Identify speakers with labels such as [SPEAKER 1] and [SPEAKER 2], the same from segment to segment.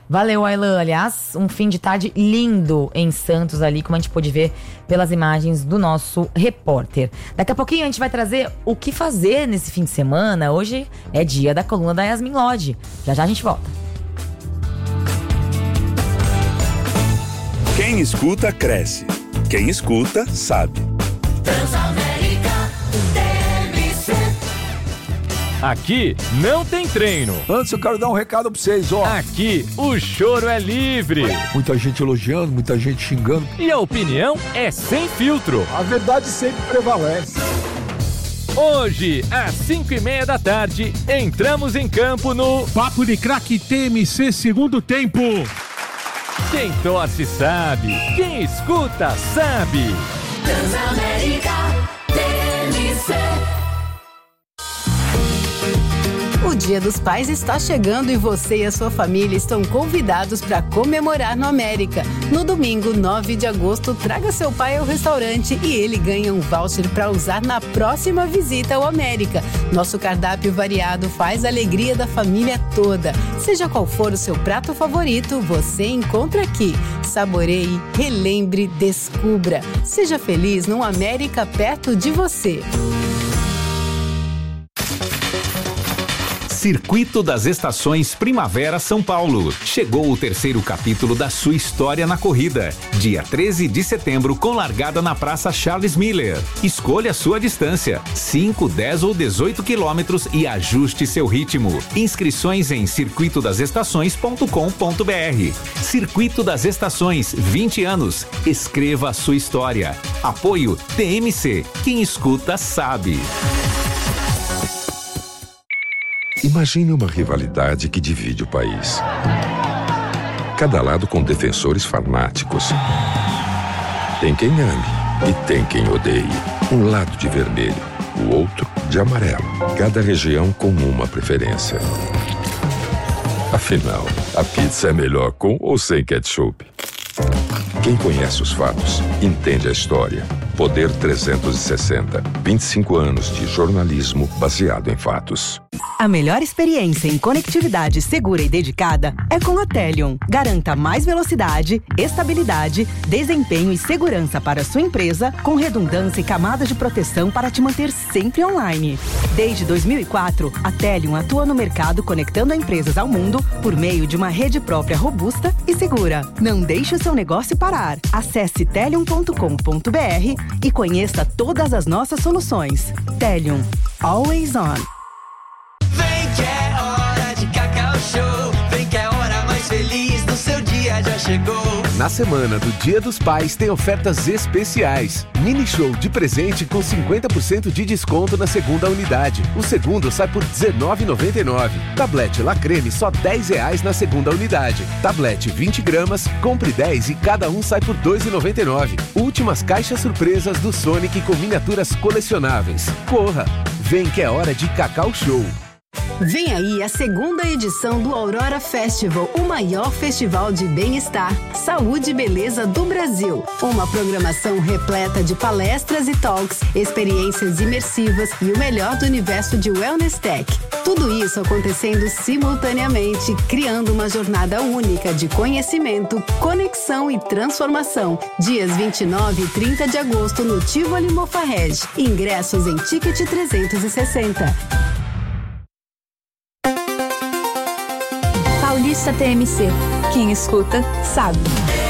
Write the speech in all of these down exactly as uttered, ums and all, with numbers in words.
[SPEAKER 1] Valeu, Aylan. Aliás, um fim de tarde lindo em Santos ali, como a gente pôde ver pelas imagens do nosso repórter. Daqui a pouquinho a gente vai trazer o que fazer nesse fim de semana. Hoje é dia da coluna da Yasmin Lodge. Já já a gente volta.
[SPEAKER 2] Quem escuta, cresce. Quem escuta, sabe.
[SPEAKER 3] Transamérica T M C.
[SPEAKER 4] Aqui não tem treino.
[SPEAKER 5] Antes eu quero dar um recado pra vocês, ó.
[SPEAKER 4] Aqui o choro é livre.
[SPEAKER 5] Muita gente elogiando, muita gente xingando.
[SPEAKER 4] E a opinião é sem filtro.
[SPEAKER 5] A verdade sempre prevalece.
[SPEAKER 4] Hoje, às cinco e meia da tarde, entramos em campo no
[SPEAKER 6] Papo de Craque T M C Segundo Tempo.
[SPEAKER 4] Quem torce sabe, quem escuta sabe.
[SPEAKER 3] Transamérica T M C.
[SPEAKER 7] O Dia dos Pais está chegando e você e a sua família estão convidados para comemorar no América. No domingo, nove de agosto, traga seu pai ao restaurante e ele ganha um voucher para usar na próxima visita ao América. Nosso cardápio variado faz a alegria da família toda. Seja qual for o seu prato favorito, você encontra aqui. Saboreie, relembre, descubra. Seja feliz num América perto de você.
[SPEAKER 8] Circuito das Estações Primavera São Paulo. Chegou o terceiro capítulo da sua história na corrida. Dia treze de setembro, com largada na Praça Charles Miller. Escolha sua distância, cinco, dez ou dezoito quilômetros e ajuste seu ritmo. Inscrições em circuito das estações ponto com ponto b r. Circuito das Estações, vinte anos. Escreva a sua história. Apoio T M C. Quem escuta sabe.
[SPEAKER 9] Imagine uma rivalidade que divide o país. Cada lado com defensores fanáticos. Tem quem ame e tem quem odeie. Um lado de vermelho, o outro de amarelo. Cada região com uma preferência. Afinal, a pizza é melhor com ou sem ketchup? Quem conhece os fatos, entende a história. Poder trezentos e sessenta. vinte e cinco anos de jornalismo baseado em fatos.
[SPEAKER 10] A melhor experiência em conectividade segura e dedicada é com a Telion. Garanta mais velocidade, estabilidade, desempenho e segurança para a sua empresa, com redundância e camadas de proteção para te manter sempre online. Desde dois mil e quatro, a Telion atua no mercado conectando empresas ao mundo por meio de uma rede própria robusta e segura. Não deixe o seu negócio parar. Acesse telion ponto com ponto b r e conheça todas as nossas soluções. Telion. Always on.
[SPEAKER 3] Vem que é hora de Cacau Show. Vem que é a hora mais feliz do seu dia já chegou.
[SPEAKER 11] Na semana do Dia dos Pais tem ofertas especiais. Mini show de presente com cinquenta por cento de desconto na segunda unidade. O segundo sai por dezenove reais e noventa e nove centavos. Tablete La Creme só dez reais na segunda unidade. Tablete vinte gramas, compre dez e cada um sai por dois reais e noventa e nove centavos. Últimas caixas surpresas do Sonic com miniaturas colecionáveis. Corra! Vem que é hora de Cacau Show.
[SPEAKER 7] Vem aí a segunda edição do Aurora Festival, o maior festival de bem-estar, saúde e beleza do Brasil. Uma programação repleta de palestras e talks, experiências imersivas e o melhor do universo de Wellness Tech. Tudo isso acontecendo simultaneamente, criando uma jornada única de conhecimento, conexão e transformação. Dias vinte e nove e trinta de agosto no Tivoli Mofarrege. Ingressos em Ticket trezentos e sessenta.
[SPEAKER 12] Paulista T M C. Quem escuta, sabe.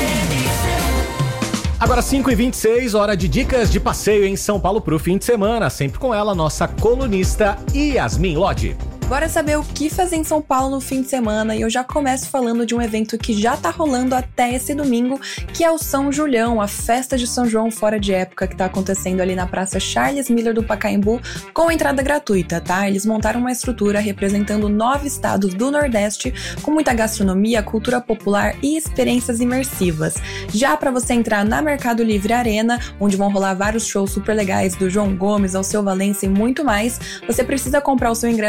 [SPEAKER 4] Agora cinco e vinte e seis, hora de dicas de passeio em São Paulo pro fim de semana. Sempre com ela, nossa colunista Yasmin Lodge.
[SPEAKER 13] Bora saber o que fazer em São Paulo no fim de semana e eu já começo falando de um evento que já tá rolando até esse domingo, que é o São Julião, a festa de São João fora de época que tá acontecendo ali na Praça Charles Miller do Pacaembu, com entrada gratuita, tá? Eles montaram uma estrutura representando nove estados do Nordeste, com muita gastronomia, cultura popular e experiências imersivas. Já para você entrar na Mercado Livre Arena, onde vão rolar vários shows super legais do João Gomes, Alceu Valença e muito mais, você precisa comprar o seu ingresso com antecipação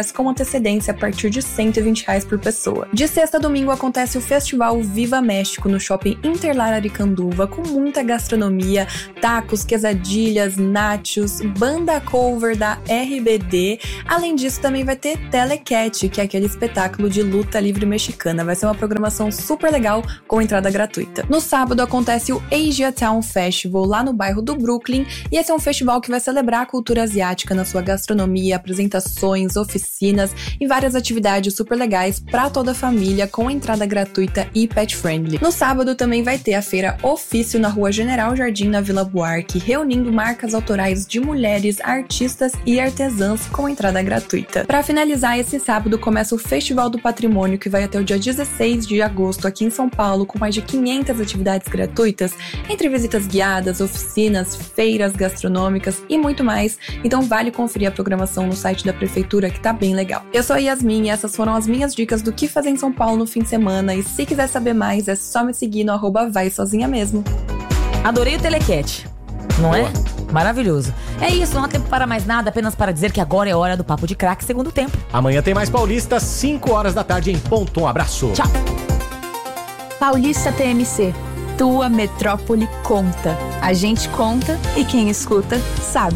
[SPEAKER 13] antecedência a partir de cento e vinte reais por pessoa. De sexta a domingo acontece o Festival Viva México no Shopping Interlar Aricanduva, com muita gastronomia, tacos, quesadilhas, nachos, banda cover da R B D. Além disso, também vai ter Telecat, que é aquele espetáculo de luta livre mexicana. Vai ser uma programação super legal com entrada gratuita. No sábado acontece o Asia Town Festival lá no bairro do Brooklyn, e esse é um festival que vai celebrar a cultura asiática na sua gastronomia, apresentações, oficinas e várias atividades super legais para toda a família, com entrada gratuita e pet friendly. No sábado também vai ter a feira Ofício na Rua General Jardim, na Vila Buarque, reunindo marcas autorais de mulheres, artistas e artesãs com entrada gratuita. Para finalizar, esse sábado começa o Festival do Patrimônio, que vai até o dia dezesseis de agosto aqui em São Paulo, com mais de quinhentas atividades gratuitas, entre visitas guiadas, oficinas, feiras gastronômicas e muito mais. Então vale conferir a programação no site da prefeitura, que tá bem legal. Eu sou a Yasmin e essas foram as minhas dicas do que fazer em São Paulo no fim de semana, e se quiser saber mais é só me seguir no arroba vai sozinha mesmo.
[SPEAKER 1] Adorei o Telecat, não Boa. é? Maravilhoso. É isso, não há tempo para mais nada, apenas para dizer que agora é hora do Papo de Craque segundo tempo.
[SPEAKER 4] Amanhã tem mais Paulista, cinco horas da tarde em ponto. Um abraço.
[SPEAKER 1] Tchau.
[SPEAKER 12] Paulista T M C. Tua metrópole conta. A gente conta e quem escuta sabe.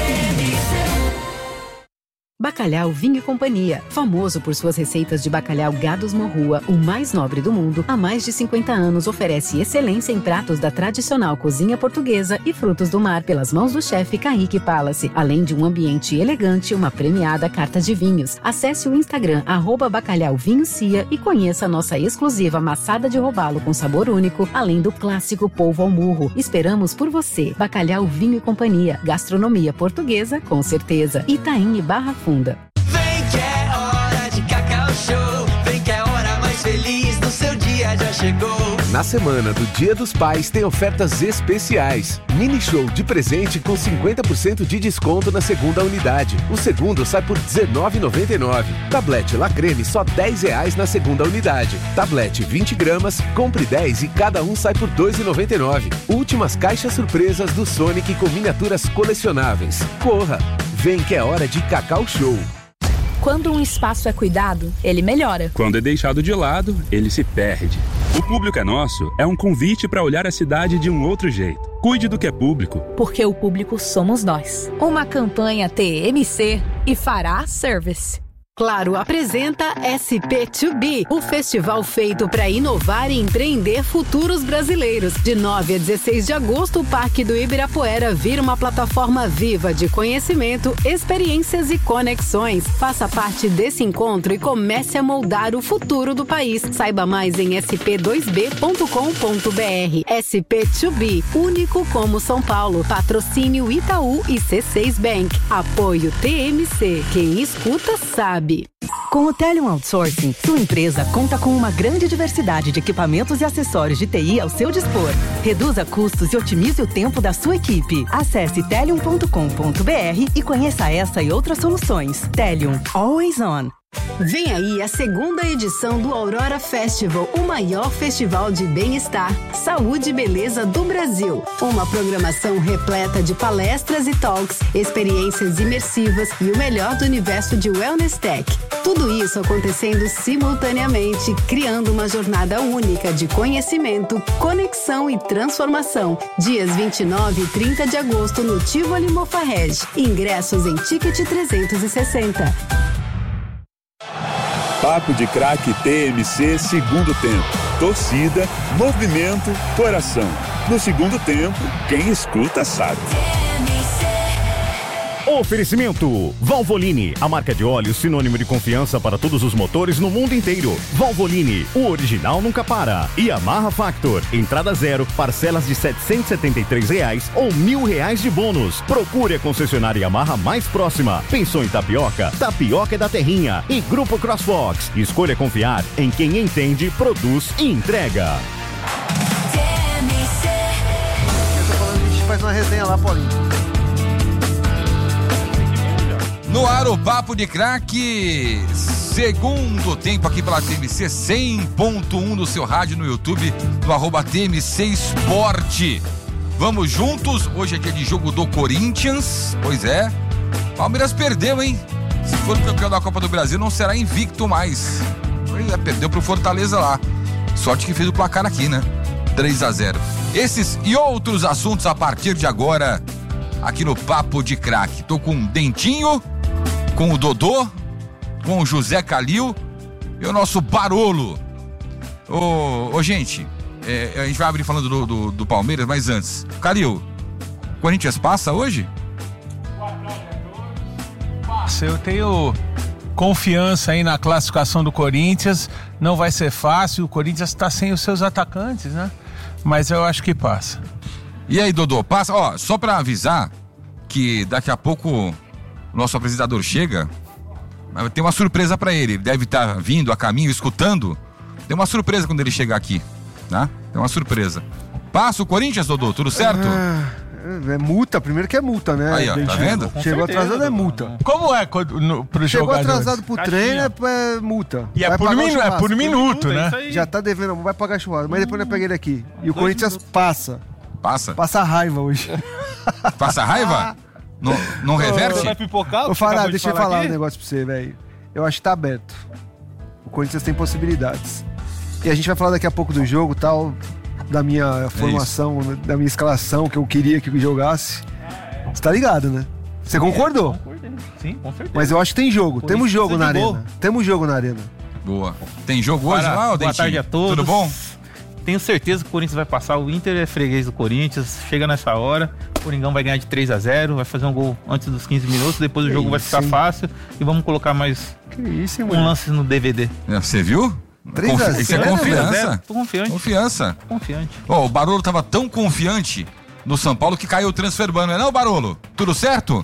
[SPEAKER 10] Bacalhau Vinho e Companhia, famoso por suas receitas de bacalhau Gados Morrua, o mais nobre do mundo, há mais de cinquenta anos oferece excelência em pratos da tradicional cozinha portuguesa e frutos do mar pelas mãos do chefe Kaique Palace, além de um ambiente elegante e uma premiada carta de vinhos. Acesse o Instagram arroba Bacalhau Vinho Cia e conheça a nossa exclusiva maçada de robalo com sabor único, além do clássico polvo ao murro. Esperamos por você. Bacalhau Vinho e Companhia, gastronomia portuguesa com certeza. Itaim e Barra Funda.
[SPEAKER 3] Vem que é hora de Cacau Show. Vem que é a hora mais feliz do seu dia já chegou.
[SPEAKER 11] Na semana do Dia dos Pais tem ofertas especiais. Mini show de presente com cinquenta por cento de desconto na segunda unidade. O segundo sai por dezenove reais e noventa e nove centavos. Tablete La Creme só dez reais na segunda unidade. Tablete vinte gramas, compre dez e cada um sai por dois reais e noventa e nove centavos. Últimas caixas surpresas do Sonic com miniaturas colecionáveis. Corra! Vem que é hora de Cacau Show.
[SPEAKER 12] Quando um espaço é cuidado, ele melhora.
[SPEAKER 2] Quando é deixado de lado, ele se perde. O Público é Nosso é um convite para olhar a cidade de um outro jeito. Cuide do que é público.
[SPEAKER 12] Porque o público somos nós. Uma campanha T M C e Fará Service.
[SPEAKER 10] Claro apresenta S P dois B, o festival feito para inovar e empreender futuros brasileiros. De nove a dezesseis de agosto, o Parque do Ibirapuera vira uma plataforma viva de conhecimento, experiências e conexões. Faça parte desse encontro e comece a moldar o futuro do país. Saiba mais em s p dois b ponto com ponto b r. S P dois B, único como São Paulo. Patrocínio Itaú e C seis Bank. Apoio T M C. Quem escuta sabe. Com o Telium Outsourcing, sua empresa conta com uma grande diversidade de equipamentos e acessórios de T I ao seu dispor. Reduza custos e otimize o tempo da sua equipe. Acesse telium ponto com ponto b r e conheça essa e outras soluções. Telium, always on.
[SPEAKER 7] Vem aí a segunda edição do Aurora Festival, o maior festival de bem-estar, saúde e beleza do Brasil. Uma programação repleta de palestras e talks, experiências imersivas e o melhor do universo de Wellness Tech. Tudo isso acontecendo simultaneamente, criando uma jornada única de conhecimento, conexão e transformação. Dias vinte e nove e trinta de agosto no Tivoli Mofarrege. Ingressos em Ticket trezentos e sessenta.
[SPEAKER 2] Papo de Craque T M C segundo tempo. Torcida, movimento, coração. No segundo tempo, quem escuta sabe.
[SPEAKER 14] Oferecimento Valvoline, a marca de óleo sinônimo de confiança para todos os motores no mundo inteiro. Valvoline, o original nunca para. E Yamaha Factor, entrada zero, parcelas de setecentos e setenta e três reais ou mil reais de bônus. Procure a concessionária Yamaha mais próxima. Pensou em tapioca? Tapioca é da Terrinha. E Grupo CrossFox, escolha confiar em quem entende, produz e entrega.
[SPEAKER 15] A gente faz uma resenha lá, Paulinho.
[SPEAKER 16] No ar o Papo de Craque, segundo tempo aqui pela T M C cem ponto um no seu rádio, no YouTube, no arroba T M C Esporte. Vamos juntos, hoje é dia de jogo do Corinthians, pois é, Palmeiras perdeu, hein? Se for campeão da Copa do Brasil, não será invicto mais. Pois é, perdeu pro Fortaleza lá. Sorte que fez o placar aqui, né? três a zero. Esses e outros assuntos a partir de agora, aqui no Papo de Craque. Tô com o Dentinho, com o Dodô, com o José Calil e o nosso Barolo. Ô, ô gente, é, a gente vai abrir falando do, do, do Palmeiras, mas antes, Calil, Corinthians passa hoje?
[SPEAKER 6] Passa, eu tenho confiança aí na classificação do Corinthians. Não vai ser fácil, o Corinthians está sem os seus atacantes, né? Mas eu acho que passa.
[SPEAKER 16] E aí, Dodô, passa? Ó, só pra avisar que daqui a pouco o nosso apresentador chega, tem uma surpresa pra ele. Ele deve estar vindo a caminho, escutando. Tem uma surpresa quando ele chegar aqui, tá? Tem uma surpresa. Passa o Corinthians, Dodô, tudo certo?
[SPEAKER 15] É, é multa, primeiro que é multa, né?
[SPEAKER 16] Aí, ó, tá vendo?
[SPEAKER 15] Chegou certeza, atrasado é multa.
[SPEAKER 6] Como é no, pro
[SPEAKER 15] Chegou
[SPEAKER 6] jogadores?
[SPEAKER 15] atrasado pro treino é, é multa.
[SPEAKER 6] E é por, minu, é por minuto, né?
[SPEAKER 15] Já tá devendo, vai pagar churrasco. Mas depois eu peguei ele aqui. E o Corinthians passa.
[SPEAKER 16] Passa?
[SPEAKER 15] Passa raiva hoje.
[SPEAKER 16] Passa raiva? Não, não reverte?
[SPEAKER 6] Vai pipocar?
[SPEAKER 15] Vou falar, deixa eu falar aqui? um negócio pra você, velho. Eu acho que tá aberto. O Corinthians tem possibilidades. E a gente vai falar daqui a pouco do jogo, tal, da minha formação, é da minha escalação, que eu queria que jogasse. Você tá ligado, né? Você concordou?
[SPEAKER 17] Concordei. Sim, com certeza.
[SPEAKER 15] Mas eu acho que tem jogo. Temos jogo na arena. Temos jogo na arena.
[SPEAKER 16] Boa. Tem jogo hoje
[SPEAKER 17] Para,
[SPEAKER 16] lá,
[SPEAKER 17] boa
[SPEAKER 16] Dentinho?
[SPEAKER 17] tarde a todos.
[SPEAKER 16] Tudo bom?
[SPEAKER 17] Tenho certeza que o Corinthians vai passar. O Inter é freguês do Corinthians. Chega nessa hora, o Coringão vai ganhar de três a zero, vai fazer um gol antes dos quinze minutos, depois
[SPEAKER 15] que
[SPEAKER 17] o jogo
[SPEAKER 15] isso,
[SPEAKER 17] vai ficar
[SPEAKER 15] hein?
[SPEAKER 17] fácil e vamos colocar mais
[SPEAKER 15] que isso, hein,
[SPEAKER 17] um lance no D V D.
[SPEAKER 16] É, você viu?
[SPEAKER 15] três a zero.
[SPEAKER 16] Confi- Isso é confiança.
[SPEAKER 17] Tô confiante.
[SPEAKER 16] Confiança.
[SPEAKER 17] Confiante.
[SPEAKER 16] Ó, o Barolo tava tão confiante no São Paulo que caiu o transfer ban, não é não, Barolo? Tudo certo?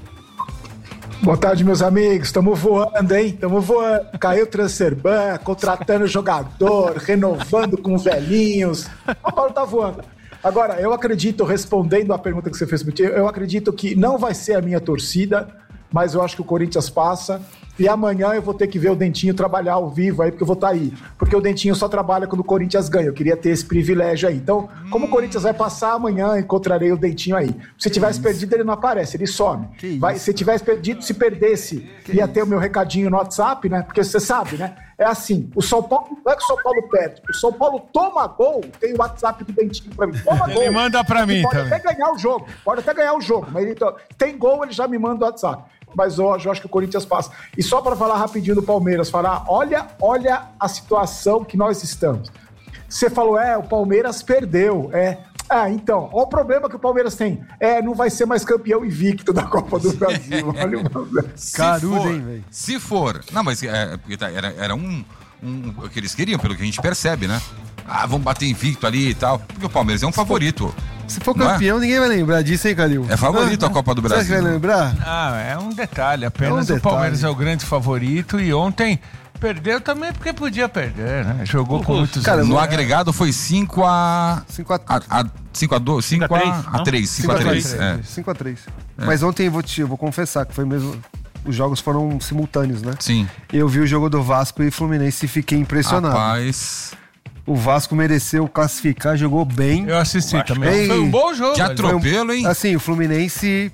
[SPEAKER 5] Boa tarde, meus amigos. Estamos voando, hein? Estamos voando. Caiu o transferban, contratando jogador, renovando com velhinhos. O Paulo tá voando. Agora, eu acredito, respondendo a pergunta que você fez pro tio, eu acredito que não vai ser a minha torcida, mas eu acho que o Corinthians passa. E amanhã eu vou ter que ver o Dentinho trabalhar ao vivo aí, porque eu vou estar aí. Porque o Dentinho só trabalha quando o Corinthians ganha. Eu queria ter esse privilégio aí. Então, como o Corinthians vai passar amanhã, encontrarei o Dentinho aí. Se tivesse perdido, ele não aparece, ele some. Vai, se tivesse perdido, se perdesse, que ia isso? ter o meu recadinho no WhatsApp, né? Porque você sabe, né? É assim, o São Paulo, não é que o São Paulo perde, o São Paulo toma gol, tem o WhatsApp do Dentinho pra mim, toma
[SPEAKER 6] ele
[SPEAKER 5] gol.
[SPEAKER 6] Ele manda pra
[SPEAKER 5] ele
[SPEAKER 6] mim
[SPEAKER 5] pode
[SPEAKER 6] também.
[SPEAKER 5] Pode até ganhar o jogo, pode até ganhar o jogo, mas ele tem gol, ele já me manda o WhatsApp. Mas hoje eu acho que o Corinthians passa. E só para falar rapidinho do Palmeiras, falar, olha, olha a situação que nós estamos. Você falou, é, o Palmeiras perdeu, é... Ah, então, olha o problema que o Palmeiras tem. É, não vai ser mais campeão invicto da Copa do Brasil. Olha o problema.
[SPEAKER 16] Carudo, hein, velho? Se for. Não, mas é, era, era um, um. O que eles queriam, pelo que a gente percebe, né? Ah, vamos bater invicto ali e tal. Porque o Palmeiras é um favorito.
[SPEAKER 15] Se for campeão, é? ninguém vai lembrar disso, hein, Calil?
[SPEAKER 16] É favorito a Copa do Brasil.
[SPEAKER 15] Você vai lembrar?
[SPEAKER 6] Ah, é um detalhe. Apenas
[SPEAKER 15] é um
[SPEAKER 6] o Palmeiras é o grande favorito e ontem. Perdeu também porque podia perder, né? Jogou com muitos...
[SPEAKER 16] Cara, no agregado foi cinco a...
[SPEAKER 15] cinco a
[SPEAKER 16] dois, cinco a três. cinco a três.
[SPEAKER 15] cinco a três. Mas ontem, vou, te, vou confessar que foi mesmo... Os jogos foram simultâneos, né?
[SPEAKER 16] Sim.
[SPEAKER 15] Eu vi o jogo do Vasco e Fluminense e fiquei impressionado.
[SPEAKER 16] Rapaz...
[SPEAKER 15] O Vasco mereceu classificar, jogou bem.
[SPEAKER 6] Eu assisti também. Foi um bom jogo.
[SPEAKER 16] Que atropelo, hein?
[SPEAKER 15] Assim, o Fluminense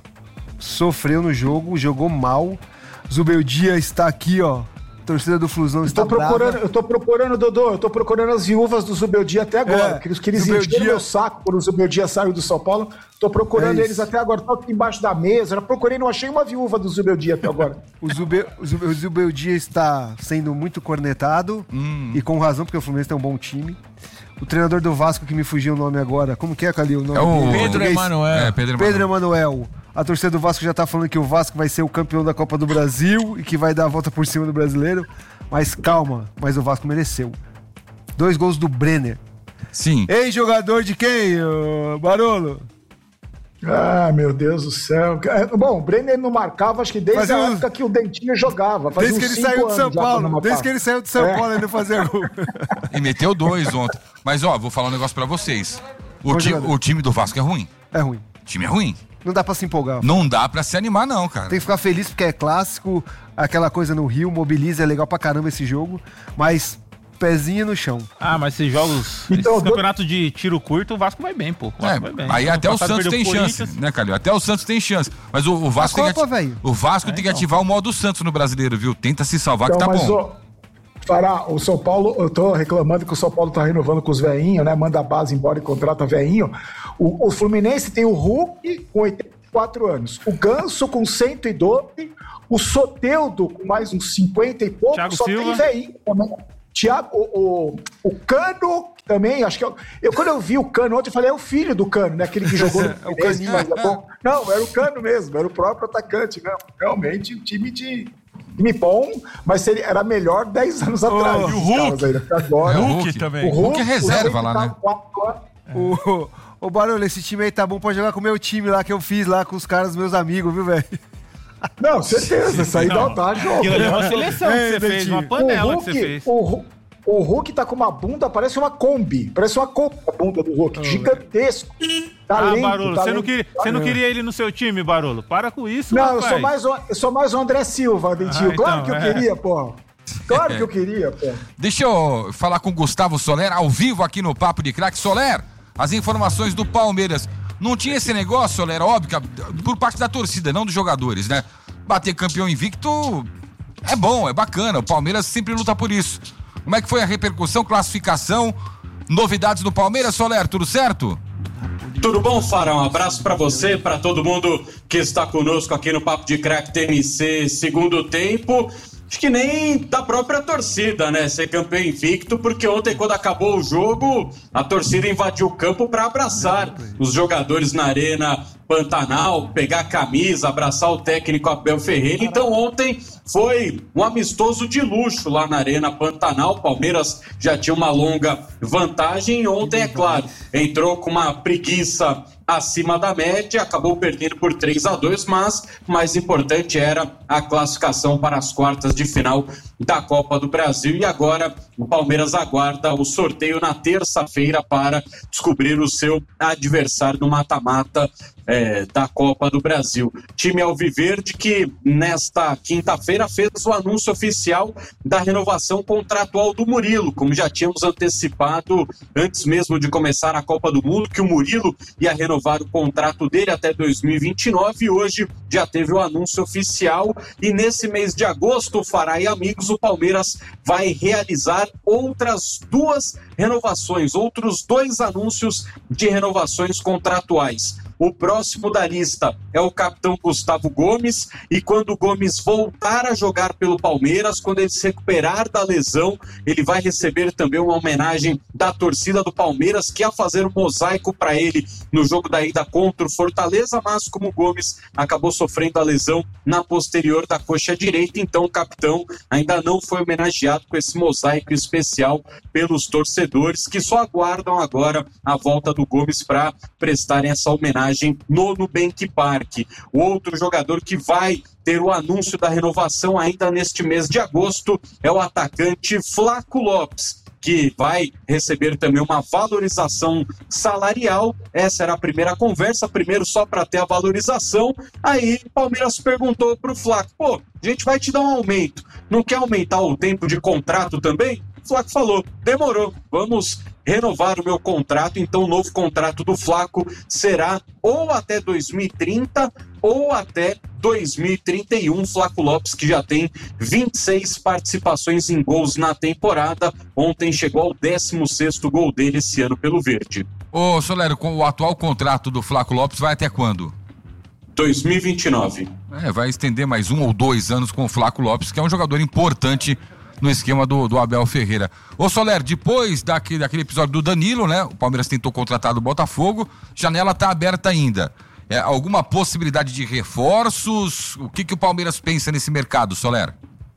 [SPEAKER 15] sofreu no jogo, jogou mal. Zubeldia está aqui, ó. Torcida do Flusão está
[SPEAKER 5] procurando, eu tô procurando, Dodô, eu tô procurando as viúvas do Zubeldia até agora. É, que eles, que eles encheram meu saco quando o Zubeldia saiu do São Paulo. Tô procurando é eles até agora. Tô aqui embaixo da mesa. Já procurei, não achei uma viúva do Zubeldia até agora.
[SPEAKER 15] o, Zube, o, Zube, o Zubeldia está sendo muito cornetado. Hum. E com razão, porque o Fluminense tem um bom time. O treinador do Vasco, que me fugiu o nome agora. Como que é, Calil? O nome
[SPEAKER 16] é o
[SPEAKER 6] Pedro Emanuel.
[SPEAKER 16] É, Pedro Emanuel.
[SPEAKER 15] Pedro Emanuel. A torcida do Vasco já tá falando que o Vasco vai ser o campeão da Copa do Brasil e que vai dar a volta por cima do brasileiro. Mas calma, mas o Vasco mereceu. Dois gols do Brenner.
[SPEAKER 16] Sim.
[SPEAKER 15] Ei, jogador de quem, Barolo?
[SPEAKER 5] Ah, meu Deus do céu. Bom, o Brenner não marcava, acho que desde Fazia a época que o Dentinho jogava.
[SPEAKER 15] Desde que ele saiu de São Paulo. Desde que ele saiu de São é. Paulo, ele não fazia gol.
[SPEAKER 16] E meteu dois ontem. Mas, ó, vou falar um negócio pra vocês. O, ti, o time do Vasco é ruim.
[SPEAKER 15] É ruim.
[SPEAKER 16] O time é ruim.
[SPEAKER 15] Não dá pra se empolgar.
[SPEAKER 16] Não dá pra se animar, não, cara.
[SPEAKER 15] Tem que ficar feliz porque é clássico, aquela coisa no Rio, mobiliza, é legal pra caramba esse jogo. Mas pezinho no chão.
[SPEAKER 17] Ah, mas esses jogos,
[SPEAKER 15] Então,
[SPEAKER 17] esses
[SPEAKER 15] do-
[SPEAKER 17] campeonatos de tiro curto, o Vasco vai bem, pô. O Vasco
[SPEAKER 16] É,
[SPEAKER 17] vai bem.
[SPEAKER 16] aí
[SPEAKER 17] Ano
[SPEAKER 16] até o
[SPEAKER 17] passado
[SPEAKER 16] Santos
[SPEAKER 17] perdeu
[SPEAKER 16] tem
[SPEAKER 17] pro
[SPEAKER 16] chance,
[SPEAKER 17] Corinthians.
[SPEAKER 16] né, Calil? Até o Santos tem chance. Mas o, o Vasco,
[SPEAKER 15] A
[SPEAKER 16] tem, que
[SPEAKER 15] Copa,
[SPEAKER 16] ati-
[SPEAKER 15] velho.
[SPEAKER 16] o Vasco
[SPEAKER 17] É,
[SPEAKER 16] tem que
[SPEAKER 17] então.
[SPEAKER 16] ativar o modo Santos no brasileiro, viu? Tenta se salvar
[SPEAKER 5] Então,
[SPEAKER 16] que tá
[SPEAKER 5] mas,
[SPEAKER 16] bom.
[SPEAKER 5] ô, Fará, o São Paulo, eu tô reclamando que o São Paulo tá renovando com os veinhos, né? Manda a base embora e contrata veinho. O, o Fluminense tem o Hulk com oitenta e quatro anos, o Ganso com cento e doze, o Soteldo com mais uns cinquenta e pouco,
[SPEAKER 17] Thiago
[SPEAKER 5] só
[SPEAKER 17] Silva.
[SPEAKER 5] tem veinho também. Thiago, o, o, o Cano também, acho que eu, eu quando eu vi o Cano ontem, eu falei, é o filho do Cano, né? Aquele que jogou no
[SPEAKER 15] É o
[SPEAKER 5] Fluminense,
[SPEAKER 15] Caninho.
[SPEAKER 5] mas é bom. Não, era o Cano mesmo, era o próprio atacante, né? Realmente, um time de time bom, mas seria, era melhor dez anos atrás.
[SPEAKER 15] e o
[SPEAKER 5] esses
[SPEAKER 15] Hulk?
[SPEAKER 5] caras aí, né? Agora,
[SPEAKER 16] É o Hulk
[SPEAKER 6] também.
[SPEAKER 16] O Hulk é reserva
[SPEAKER 5] o
[SPEAKER 16] lá, né?
[SPEAKER 15] O, o Barulho, esse time aí tá bom pra jogar com o meu time lá que eu fiz lá com os caras, meus amigos, viu, velho?
[SPEAKER 5] Não, certeza, isso aí dá, dá jogo.
[SPEAKER 17] Aquilo ali é uma seleção que
[SPEAKER 15] É,
[SPEAKER 17] você fez,
[SPEAKER 15] Dentinho.
[SPEAKER 17] uma panela
[SPEAKER 5] o
[SPEAKER 17] que você
[SPEAKER 5] Hulk,
[SPEAKER 17] fez.
[SPEAKER 5] O, Hu- o Hulk tá com uma bunda, parece uma Kombi. Parece uma Kombi a bunda do Hulk. Gigantesco.
[SPEAKER 17] Ah,
[SPEAKER 5] Talento,
[SPEAKER 17] Barolo, você
[SPEAKER 5] talento.
[SPEAKER 17] não, queria, você não queria ele no seu time, Barolo? Para com isso,
[SPEAKER 5] Não, eu
[SPEAKER 17] rapaz.
[SPEAKER 5] sou mais o, eu sou mais o André Silva, Dentinho.
[SPEAKER 17] Ah,
[SPEAKER 5] claro
[SPEAKER 17] então,
[SPEAKER 5] que eu
[SPEAKER 17] é.
[SPEAKER 5] queria, pô. Claro que eu queria, pô.
[SPEAKER 16] Deixa eu falar com o Gustavo Soler, ao vivo aqui no Papo de Craque. Soler, as informações do Palmeiras. Não tinha esse negócio, Soler, óbvio, que por parte da torcida, não dos jogadores, né? Bater campeão invicto é bom, é bacana. O Palmeiras sempre luta por isso. Como é que foi a repercussão, classificação, novidades do Palmeiras, Soler? Tudo certo?
[SPEAKER 18] Tudo bom, Fará? Um abraço pra você, pra todo mundo que está conosco aqui no Papo de Craque T M C segundo tempo. Acho que nem da própria torcida, né? Ser campeão invicto, porque ontem, quando acabou o jogo, a torcida invadiu o campo para abraçar os jogadores na Arena Pantanal, pegar a camisa, abraçar o técnico Abel Ferreira. Então ontem foi um amistoso de luxo lá na Arena Pantanal. O Palmeiras já tinha uma longa vantagem. Ontem, é claro, entrou com uma preguiça acima da média, acabou perdendo por três a dois, mas o mais importante era a classificação para as quartas de final da Copa do Brasil. E agora o Palmeiras aguarda o sorteio na terça-feira para descobrir o seu adversário no mata-mata é, da Copa do Brasil. Time Alviverde que nesta quinta-feira fez o anúncio oficial da renovação contratual do Murilo, como já tínhamos antecipado antes mesmo de começar a Copa do Mundo, que o Murilo ia renovar o contrato dele até dois mil e vinte e nove, e hoje já teve o anúncio oficial. E nesse mês de agosto, Fará e amigos, o Palmeiras vai realizar outras duas renovações, outros dois anúncios de renovações contratuais. O próximo da lista é o capitão Gustavo Gomes, e quando o Gomes voltar a jogar pelo Palmeiras, quando ele se recuperar da lesão, ele vai receber também uma homenagem da torcida do Palmeiras, que ia fazer um mosaico para ele no jogo da ida contra o Fortaleza, mas como o Gomes acabou sofrendo a lesão na posterior da coxa direita, então o capitão ainda não foi homenageado com esse mosaico especial pelos torcedores, que só aguardam agora a volta do Gomes para prestarem essa homenagem no Nubank Park. O outro jogador que vai ter o anúncio da renovação ainda neste mês de agosto é o atacante Flaco Lopes, que vai receber também uma valorização salarial. Essa era a primeira conversa, primeiro só para ter a valorização. Aí o Palmeiras perguntou pro Flaco, pô, a gente vai te dar um aumento, não quer aumentar o tempo de contrato também? O Flaco falou, demorou, vamos renovar o meu contrato. Então o novo contrato do Flaco será ou até dois mil e trinta ou até dois mil e trinta e um. Flaco Lopes, que já tem vinte e seis participações em gols na temporada, ontem chegou ao décimo sexto gol dele esse ano pelo Verde.
[SPEAKER 16] Ô, Solero, com o atual contrato do Flaco Lopes vai até quando?
[SPEAKER 18] dois mil e vinte e nove.
[SPEAKER 16] É, vai estender mais um ou dois anos com o Flaco Lopes, que é um jogador importante no esquema do, do Abel Ferreira. Ô Soler, depois daquele, daquele episódio do Danilo, né? O Palmeiras tentou contratar do Botafogo, janela tá aberta ainda. É, alguma possibilidade de reforços? O que, que o Palmeiras pensa nesse mercado, Soler?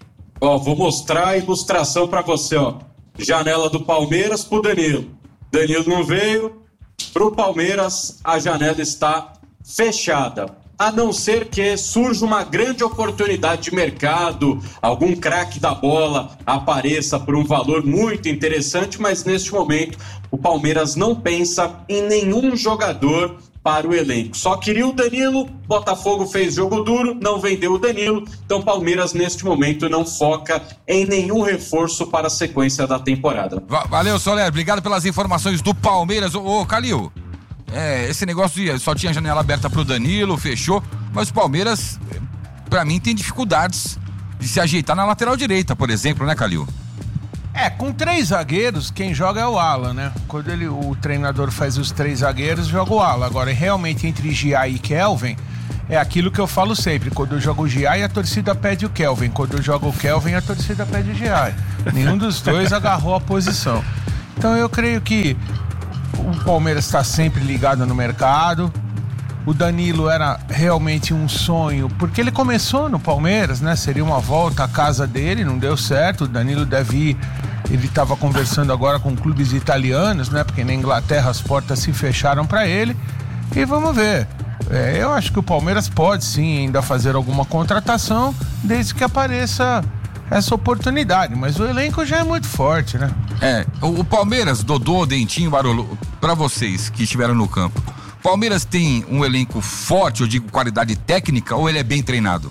[SPEAKER 18] Ó, vou mostrar a ilustração pra você, ó. Janela do Palmeiras pro Danilo. Danilo não veio, pro Palmeiras a janela está fechada. A não ser que surja uma grande oportunidade de mercado, algum craque da bola apareça por um valor muito interessante, mas neste momento o Palmeiras não pensa em nenhum jogador para o elenco. Só queria o Danilo, Botafogo fez jogo duro, não vendeu o Danilo, então Palmeiras neste momento não foca em nenhum reforço para a sequência da temporada.
[SPEAKER 16] Valeu, Soler, obrigado pelas informações do Palmeiras. Ô, ô Calil, é, esse negócio de só tinha janela aberta pro Danilo, fechou, mas o Palmeiras, pra mim, tem dificuldades de se ajeitar na lateral direita, por exemplo, né, Calil?
[SPEAKER 6] É, com três zagueiros, quem joga é o Alan, né? Quando ele, o treinador faz os três zagueiros, joga o Alan. Agora, realmente, entre Gia e Kelvin, é aquilo que eu falo sempre. Quando eu jogo o Gia, a torcida pede o Kelvin. Quando eu jogo o Kelvin, a torcida pede o Gia. Nenhum dos dois agarrou a posição. Então, eu creio que o Palmeiras está sempre ligado no mercado. O Danilo era realmente um sonho, porque ele começou no Palmeiras, né? Seria uma volta à casa dele, não deu certo. O Danilo deve ir, ele estava conversando agora com clubes italianos, né? Porque na Inglaterra as portas se fecharam para ele. E vamos ver. É, eu acho que o Palmeiras pode sim ainda fazer alguma contratação, desde que apareça essa oportunidade. Mas o elenco já é muito forte, né?
[SPEAKER 16] É, o, o Palmeiras, Dodô, Dentinho, Barolo, para vocês que estiveram no campo, Palmeiras tem um elenco forte, eu digo qualidade técnica, ou ele é bem treinado?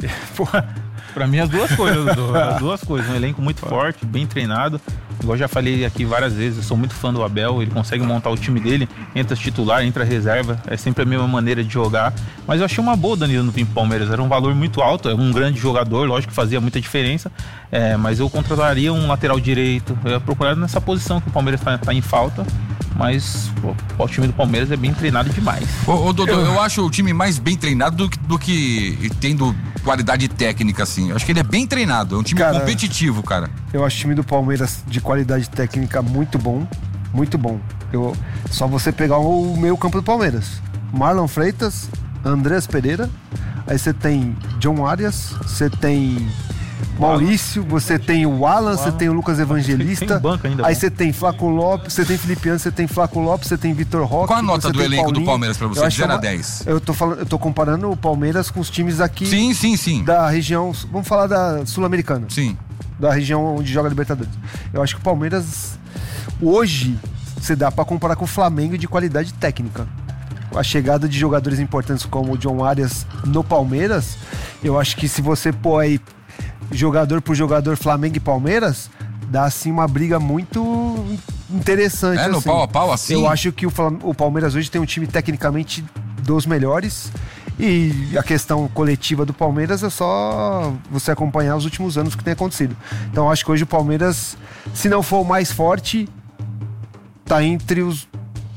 [SPEAKER 17] Pra mim as duas coisas, Dudu. As duas coisas, um elenco muito forte, bem treinado. Igual já falei aqui várias vezes, eu sou muito fã do Abel, ele consegue montar o time dele, entra titular, entra reserva, é sempre a mesma maneira de jogar. Mas eu achei uma boa o Danilo no Palmeiras, era um valor muito alto, é um grande jogador, lógico que fazia muita diferença, é, mas eu contrataria um lateral direito, eu ia procurar nessa posição que o Palmeiras tá, tá em falta. Mas pô, o time do Palmeiras é bem treinado demais.
[SPEAKER 16] Ô, ô Dodô, eu... eu acho o time mais bem treinado do que, do que tendo qualidade técnica, assim. Eu acho que ele é bem treinado, é um time cara, competitivo, cara.
[SPEAKER 15] Eu acho o time do Palmeiras de qualidade técnica muito bom, muito bom. Eu, só você pegar o meio campo do Palmeiras. Marlon Freitas, Andrés Pereira, aí você tem John Arias, você tem Maurício, você tem o Alan, você tem o Lucas Evangelista, aí você tem Flaco Lopes, você tem Felipe Anderson, você tem Flaco Lopes, você tem Vitor Roque.
[SPEAKER 16] Qual a nota do elenco
[SPEAKER 15] Paulinho.
[SPEAKER 16] do Palmeiras pra você, de zero a dez?
[SPEAKER 15] Eu tô, falando, eu tô comparando o Palmeiras com os times aqui
[SPEAKER 16] sim, sim, sim.
[SPEAKER 15] da região, vamos falar da Sul-Americana.
[SPEAKER 16] Sim.
[SPEAKER 15] Da região onde joga Libertadores. Eu acho que o Palmeiras, hoje, você dá pra comparar com o Flamengo de qualidade técnica. A chegada de jogadores importantes como o John Arias no Palmeiras, eu acho que se você pôr aí jogador por jogador Flamengo e Palmeiras, dá assim uma briga muito interessante.
[SPEAKER 16] É, no
[SPEAKER 15] assim.
[SPEAKER 16] pau a pau assim?
[SPEAKER 15] Eu acho que o, Flam- o Palmeiras hoje tem um time tecnicamente dos melhores e a questão coletiva do Palmeiras é só você acompanhar os últimos anos que tem acontecido. Então eu acho que hoje o Palmeiras, se não for o mais forte, tá entre os...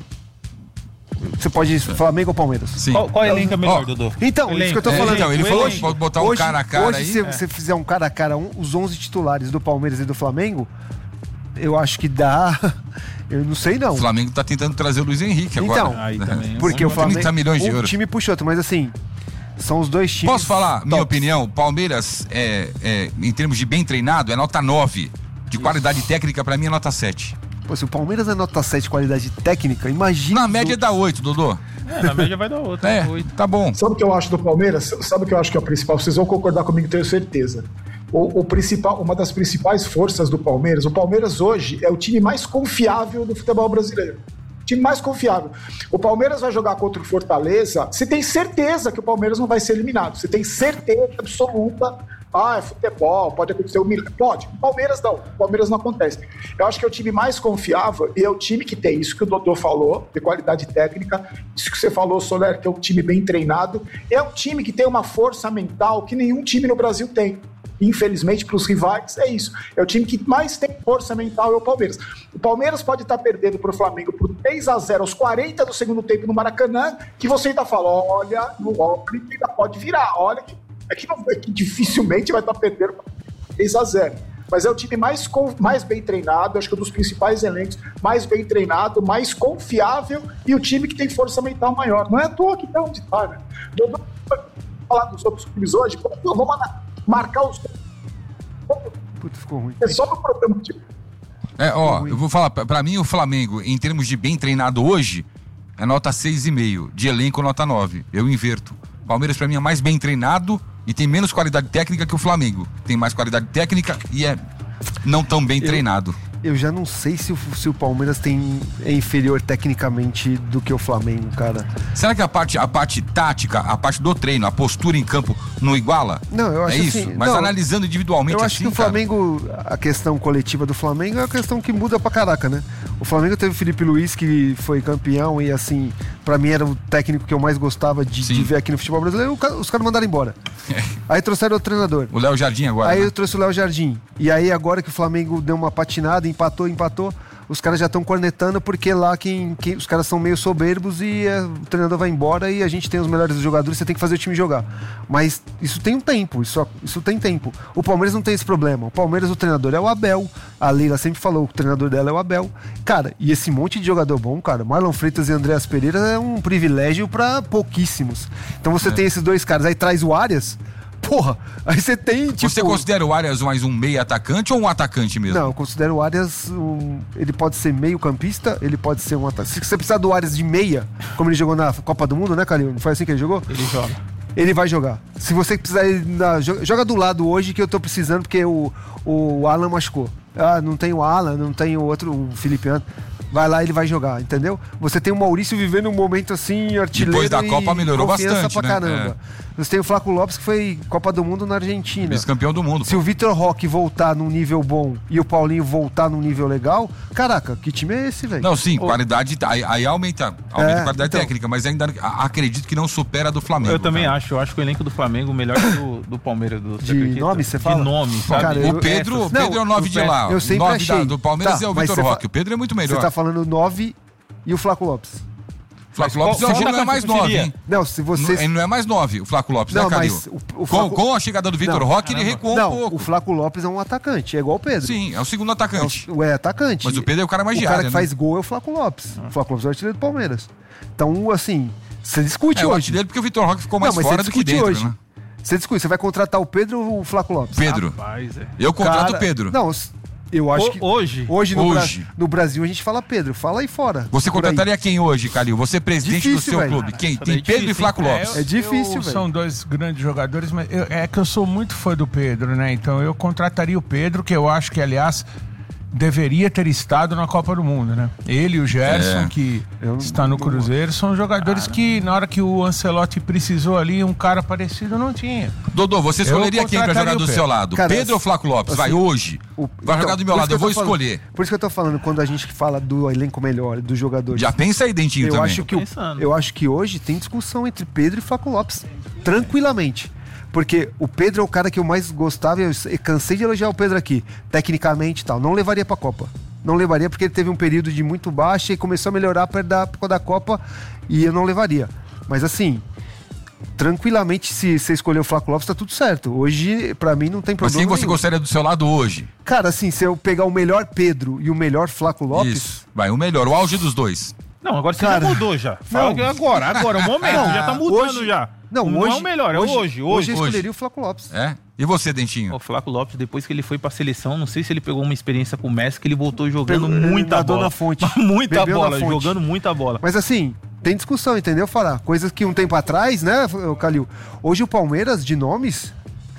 [SPEAKER 15] Você pode ir Flamengo ou Palmeiras?
[SPEAKER 16] Sim.
[SPEAKER 17] Qual, qual elenco é melhor, oh, Dodô?
[SPEAKER 15] Então,
[SPEAKER 17] elenco.
[SPEAKER 15] isso que eu tô falando.
[SPEAKER 16] É, então, ele falou que pode botar um cara a cara
[SPEAKER 15] hoje,
[SPEAKER 16] aí.
[SPEAKER 15] se
[SPEAKER 16] é.
[SPEAKER 15] você fizer um cara a cara, um, os onze titulares do Palmeiras e do Flamengo, eu acho que dá... Eu não sei não.
[SPEAKER 16] O Flamengo tá tentando trazer o Luiz Henrique agora.
[SPEAKER 15] Então,
[SPEAKER 17] aí também,
[SPEAKER 15] porque o Flamengo...
[SPEAKER 16] trinta milhões de
[SPEAKER 15] um
[SPEAKER 16] euros.
[SPEAKER 15] time puxa outro, mas assim... São os dois times.
[SPEAKER 16] Posso falar?
[SPEAKER 15] tops.
[SPEAKER 16] Minha opinião, Palmeiras, é, é, em termos de bem treinado, é nota nove. De qualidade técnica, pra mim, é nota sete.
[SPEAKER 15] Pô, se o Palmeiras é nota sete de qualidade técnica, imagina...
[SPEAKER 16] Na média dá oito, Dodô.
[SPEAKER 17] É, na média vai dar oito.
[SPEAKER 16] É, tá bom.
[SPEAKER 5] Sabe o que eu acho do Palmeiras? Sabe o que eu acho que é o principal? Vocês vão concordar comigo, tenho certeza. O, o principal, uma das principais forças do Palmeiras, o Palmeiras hoje é o time mais confiável do futebol brasileiro. Time mais confiável. O Palmeiras vai jogar contra o Fortaleza, você tem certeza que o Palmeiras não vai ser eliminado. Você tem certeza absoluta. Ah, é futebol, pode acontecer um milagre. Pode. O Palmeiras não. O Palmeiras não acontece. Eu acho que é o time mais confiável e é o time que tem isso que o Dodô falou, de qualidade técnica, isso que você falou, Soler, que é um time bem treinado. É um time que tem uma força mental que nenhum time no Brasil tem. Infelizmente, para os rivais, é isso. É o time que mais tem força mental, é o Palmeiras. O Palmeiras pode estar perdendo para o Flamengo por três a zero aos quarenta do segundo tempo no Maracanã, que você ainda fala, olha, no Opry ainda pode virar, olha, que, é, que não, é que dificilmente vai estar perdendo por três a zero. Mas é o time mais, mais bem treinado, acho que é um dos principais elencos, mais bem treinado, mais confiável e o time que tem força mental maior. Não é à toa que tá onde está, né? Eu vou falar dos outros clubes hoje, vamos marcar os...
[SPEAKER 15] Puta, ficou ruim.
[SPEAKER 5] É só no problema, tipo.
[SPEAKER 16] É, ó, eu vou falar, pra mim o Flamengo, em termos de bem treinado hoje, é nota seis e meio, de elenco nota nove. Eu inverto. Palmeiras pra mim é mais bem treinado e tem menos qualidade técnica que o Flamengo. Tem mais qualidade técnica e é não tão bem
[SPEAKER 15] eu,
[SPEAKER 16] treinado.
[SPEAKER 15] Eu já não sei se o, se o Palmeiras tem, é inferior tecnicamente do que o Flamengo, cara.
[SPEAKER 16] Será que a parte, a parte tática, a parte do treino, a postura em campo não iguala?
[SPEAKER 15] Não, eu acho
[SPEAKER 16] é isso?
[SPEAKER 15] assim,
[SPEAKER 16] Mas
[SPEAKER 15] não,
[SPEAKER 16] analisando individualmente
[SPEAKER 15] eu acho
[SPEAKER 16] assim,
[SPEAKER 15] que o Flamengo, cara... a questão coletiva do Flamengo é a questão que muda pra caraca, né? O Flamengo teve o Felipe Luiz, que foi campeão e assim, pra mim era o técnico que eu mais gostava de, de ver aqui no futebol brasileiro. Os caras mandaram embora. Aí trouxeram o treinador.
[SPEAKER 16] O Léo Jardim agora.
[SPEAKER 15] Aí
[SPEAKER 16] né?
[SPEAKER 15] eu trouxe o Léo Jardim. E aí agora que o Flamengo deu uma patinada, empatou, empatou, os caras já estão cornetando porque lá quem, quem, os caras são meio soberbos e é, o treinador vai embora e a gente tem os melhores jogadores, você tem que fazer o time jogar. Mas isso tem um tempo, isso, isso tem tempo. O Palmeiras não tem esse problema. O Palmeiras, o treinador é o Abel. A Leila sempre falou, o treinador dela é o Abel. Cara, e esse monte de jogador bom, cara, Marlon Freitas e Andreas Pereira é um privilégio para pouquíssimos. Então você é. tem esses dois caras, aí traz o Arias. Porra, aí você tem, tipo...
[SPEAKER 16] Você considera o Arias mais um meio atacante ou um atacante mesmo?
[SPEAKER 15] Não, eu considero o Arias um... Ele pode ser meio campista, ele pode ser um atacante. Se você precisar do Arias de meia, como ele jogou na Copa do Mundo, né, Calil? Não foi assim que ele jogou?
[SPEAKER 17] Ele joga.
[SPEAKER 15] Ele vai jogar. Se você precisar, ele na... joga do lado hoje que eu tô precisando, porque o, o Alan machucou. Ah, não tem o Alan, não tem o outro, o Felipe Anderson. Vai lá, ele vai jogar, entendeu? Você tem o Maurício vivendo um momento assim, artilheiro.
[SPEAKER 16] Depois da Copa melhorou bastante,
[SPEAKER 15] pra
[SPEAKER 16] né?
[SPEAKER 15] caramba. É. Você tem o Flaco Lopes, que foi Copa do Mundo na Argentina.
[SPEAKER 16] Vice-campeão do mundo.
[SPEAKER 15] Se pô. o Vitor Roque voltar num nível bom e o Paulinho voltar num nível legal, caraca, que time é esse, velho?
[SPEAKER 16] Não, sim, oh. qualidade, aí, aí aumenta, aumenta
[SPEAKER 15] é,
[SPEAKER 16] a qualidade
[SPEAKER 15] então.
[SPEAKER 16] técnica, mas ainda acredito que não supera a do Flamengo.
[SPEAKER 17] Eu também
[SPEAKER 16] cara.
[SPEAKER 17] acho, eu acho que o elenco do Flamengo melhor que do, do Palmeiras. Do,
[SPEAKER 15] de nome, você fala?
[SPEAKER 17] De nome, sabe?
[SPEAKER 15] Cara,
[SPEAKER 16] o Pedro,
[SPEAKER 15] eu,
[SPEAKER 16] o Pedro não, é o nove de lá.
[SPEAKER 15] Eu sempre
[SPEAKER 16] nove
[SPEAKER 15] achei.
[SPEAKER 16] Da, do Palmeiras
[SPEAKER 15] tá,
[SPEAKER 16] é o Vitor Roque, fa... o Pedro é muito melhor.
[SPEAKER 15] Você tá falando nove e o Flaco Lopes.
[SPEAKER 16] Flaco Lopes hoje não é mais nove, hein?
[SPEAKER 15] Não, se você...
[SPEAKER 16] Ele não é mais nove, o Flaco Lopes,
[SPEAKER 15] não,
[SPEAKER 16] né, Calil?
[SPEAKER 15] Mas o, o Flaco...
[SPEAKER 16] com, com a chegada do Vitor Roque, ele recuou
[SPEAKER 15] não,
[SPEAKER 16] um pouco.
[SPEAKER 15] O Flaco Lopes é um atacante, é igual o Pedro.
[SPEAKER 16] Sim, é o segundo atacante.
[SPEAKER 15] É, o, é atacante.
[SPEAKER 16] Mas o Pedro é o cara mais de área,
[SPEAKER 15] O cara que
[SPEAKER 16] né?
[SPEAKER 15] faz gol é o Flaco Lopes. Ah. O Flaco Lopes é o artilheiro do Palmeiras. Então, assim, você discute
[SPEAKER 16] é,
[SPEAKER 15] hoje.
[SPEAKER 16] É o artilheiro porque o Vitor Roque ficou mais
[SPEAKER 15] não,
[SPEAKER 16] fora do que dentro,
[SPEAKER 15] hoje.
[SPEAKER 16] né?
[SPEAKER 15] Você discute, você vai contratar o Pedro ou o Flaco Lopes?
[SPEAKER 16] Pedro.
[SPEAKER 17] Rapaz, é.
[SPEAKER 16] Eu contrato
[SPEAKER 15] cara,
[SPEAKER 16] o Pedro.
[SPEAKER 15] Não, eu acho
[SPEAKER 17] o,
[SPEAKER 15] que...
[SPEAKER 17] Hoje?
[SPEAKER 15] Hoje, no,
[SPEAKER 16] hoje.
[SPEAKER 15] Bra... no Brasil, a gente fala Pedro. Fala aí fora.
[SPEAKER 16] Você contrataria quem hoje, Calil? Você é presidente
[SPEAKER 15] difícil,
[SPEAKER 16] do seu
[SPEAKER 15] véio.
[SPEAKER 16] clube. Quem?
[SPEAKER 17] Cara,
[SPEAKER 16] Tem
[SPEAKER 17] é
[SPEAKER 16] Pedro
[SPEAKER 17] difícil,
[SPEAKER 16] e Flaco
[SPEAKER 17] é,
[SPEAKER 16] Lopes.
[SPEAKER 15] É difícil,
[SPEAKER 6] eu,
[SPEAKER 15] velho.
[SPEAKER 6] São dois grandes jogadores, mas eu, é que eu sou muito fã do Pedro, né? Então eu contrataria o Pedro, que eu acho que, aliás... deveria ter estado na Copa do Mundo, né? Ele e o Gerson,
[SPEAKER 16] é.
[SPEAKER 6] que
[SPEAKER 15] eu
[SPEAKER 6] está no Cruzeiro, são jogadores cara. que, na hora que o Ancelotti precisou ali, um cara parecido não tinha.
[SPEAKER 16] Dodô, você escolheria quem pra jogar do seu lado? Cara, Pedro ou Flaco Lopes? Assim, vai hoje? O, vai então, jogar do meu lado, eu vou falando, escolher.
[SPEAKER 15] Por isso que eu tô falando, quando a gente fala do elenco melhor, dos jogadores.
[SPEAKER 16] Já pensa aí, Dentinho,
[SPEAKER 15] eu
[SPEAKER 16] também.
[SPEAKER 15] Acho que o, eu acho que hoje tem discussão entre Pedro e Flaco Lopes. Tranquilamente. Porque o Pedro é o cara que eu mais gostava, eu cansei de elogiar o Pedro aqui, tecnicamente e tal. Não levaria pra Copa. Não levaria porque ele teve um período de muito baixo e começou a melhorar perto da, perto da Copa e eu não levaria. Mas assim, tranquilamente, se você escolher o Flaco Lopes, tá tudo certo. Hoje, pra mim, não tem problema.
[SPEAKER 16] Mas quem você
[SPEAKER 15] nenhum.
[SPEAKER 16] gostaria do seu lado hoje?
[SPEAKER 15] Cara, assim, se eu pegar o melhor Pedro e o melhor Flaco Lopes...
[SPEAKER 16] Isso, vai, o melhor, o auge dos dois.
[SPEAKER 17] Não, agora você
[SPEAKER 15] cara,
[SPEAKER 17] já mudou já. Fala que agora, agora, o momento, não, já tá mudando
[SPEAKER 15] hoje,
[SPEAKER 17] já.
[SPEAKER 15] Não,
[SPEAKER 17] não
[SPEAKER 15] hoje,
[SPEAKER 17] é o melhor, é
[SPEAKER 15] hoje,
[SPEAKER 17] hoje, hoje.
[SPEAKER 15] Hoje eu escolheria o Flaco Lopes.
[SPEAKER 16] É? E você, Dentinho?
[SPEAKER 17] O Flaco Lopes, depois que ele foi pra seleção, não sei se ele pegou uma experiência com o Messi, que ele voltou jogando Pegou, muita bola.
[SPEAKER 15] Na fonte.
[SPEAKER 17] muita
[SPEAKER 15] Bebeu
[SPEAKER 17] bola,
[SPEAKER 15] na fonte.
[SPEAKER 17] jogando muita bola.
[SPEAKER 15] Mas assim, tem discussão, entendeu? Falar coisas que um tempo atrás, né, Calil? Hoje o Palmeiras, de nomes...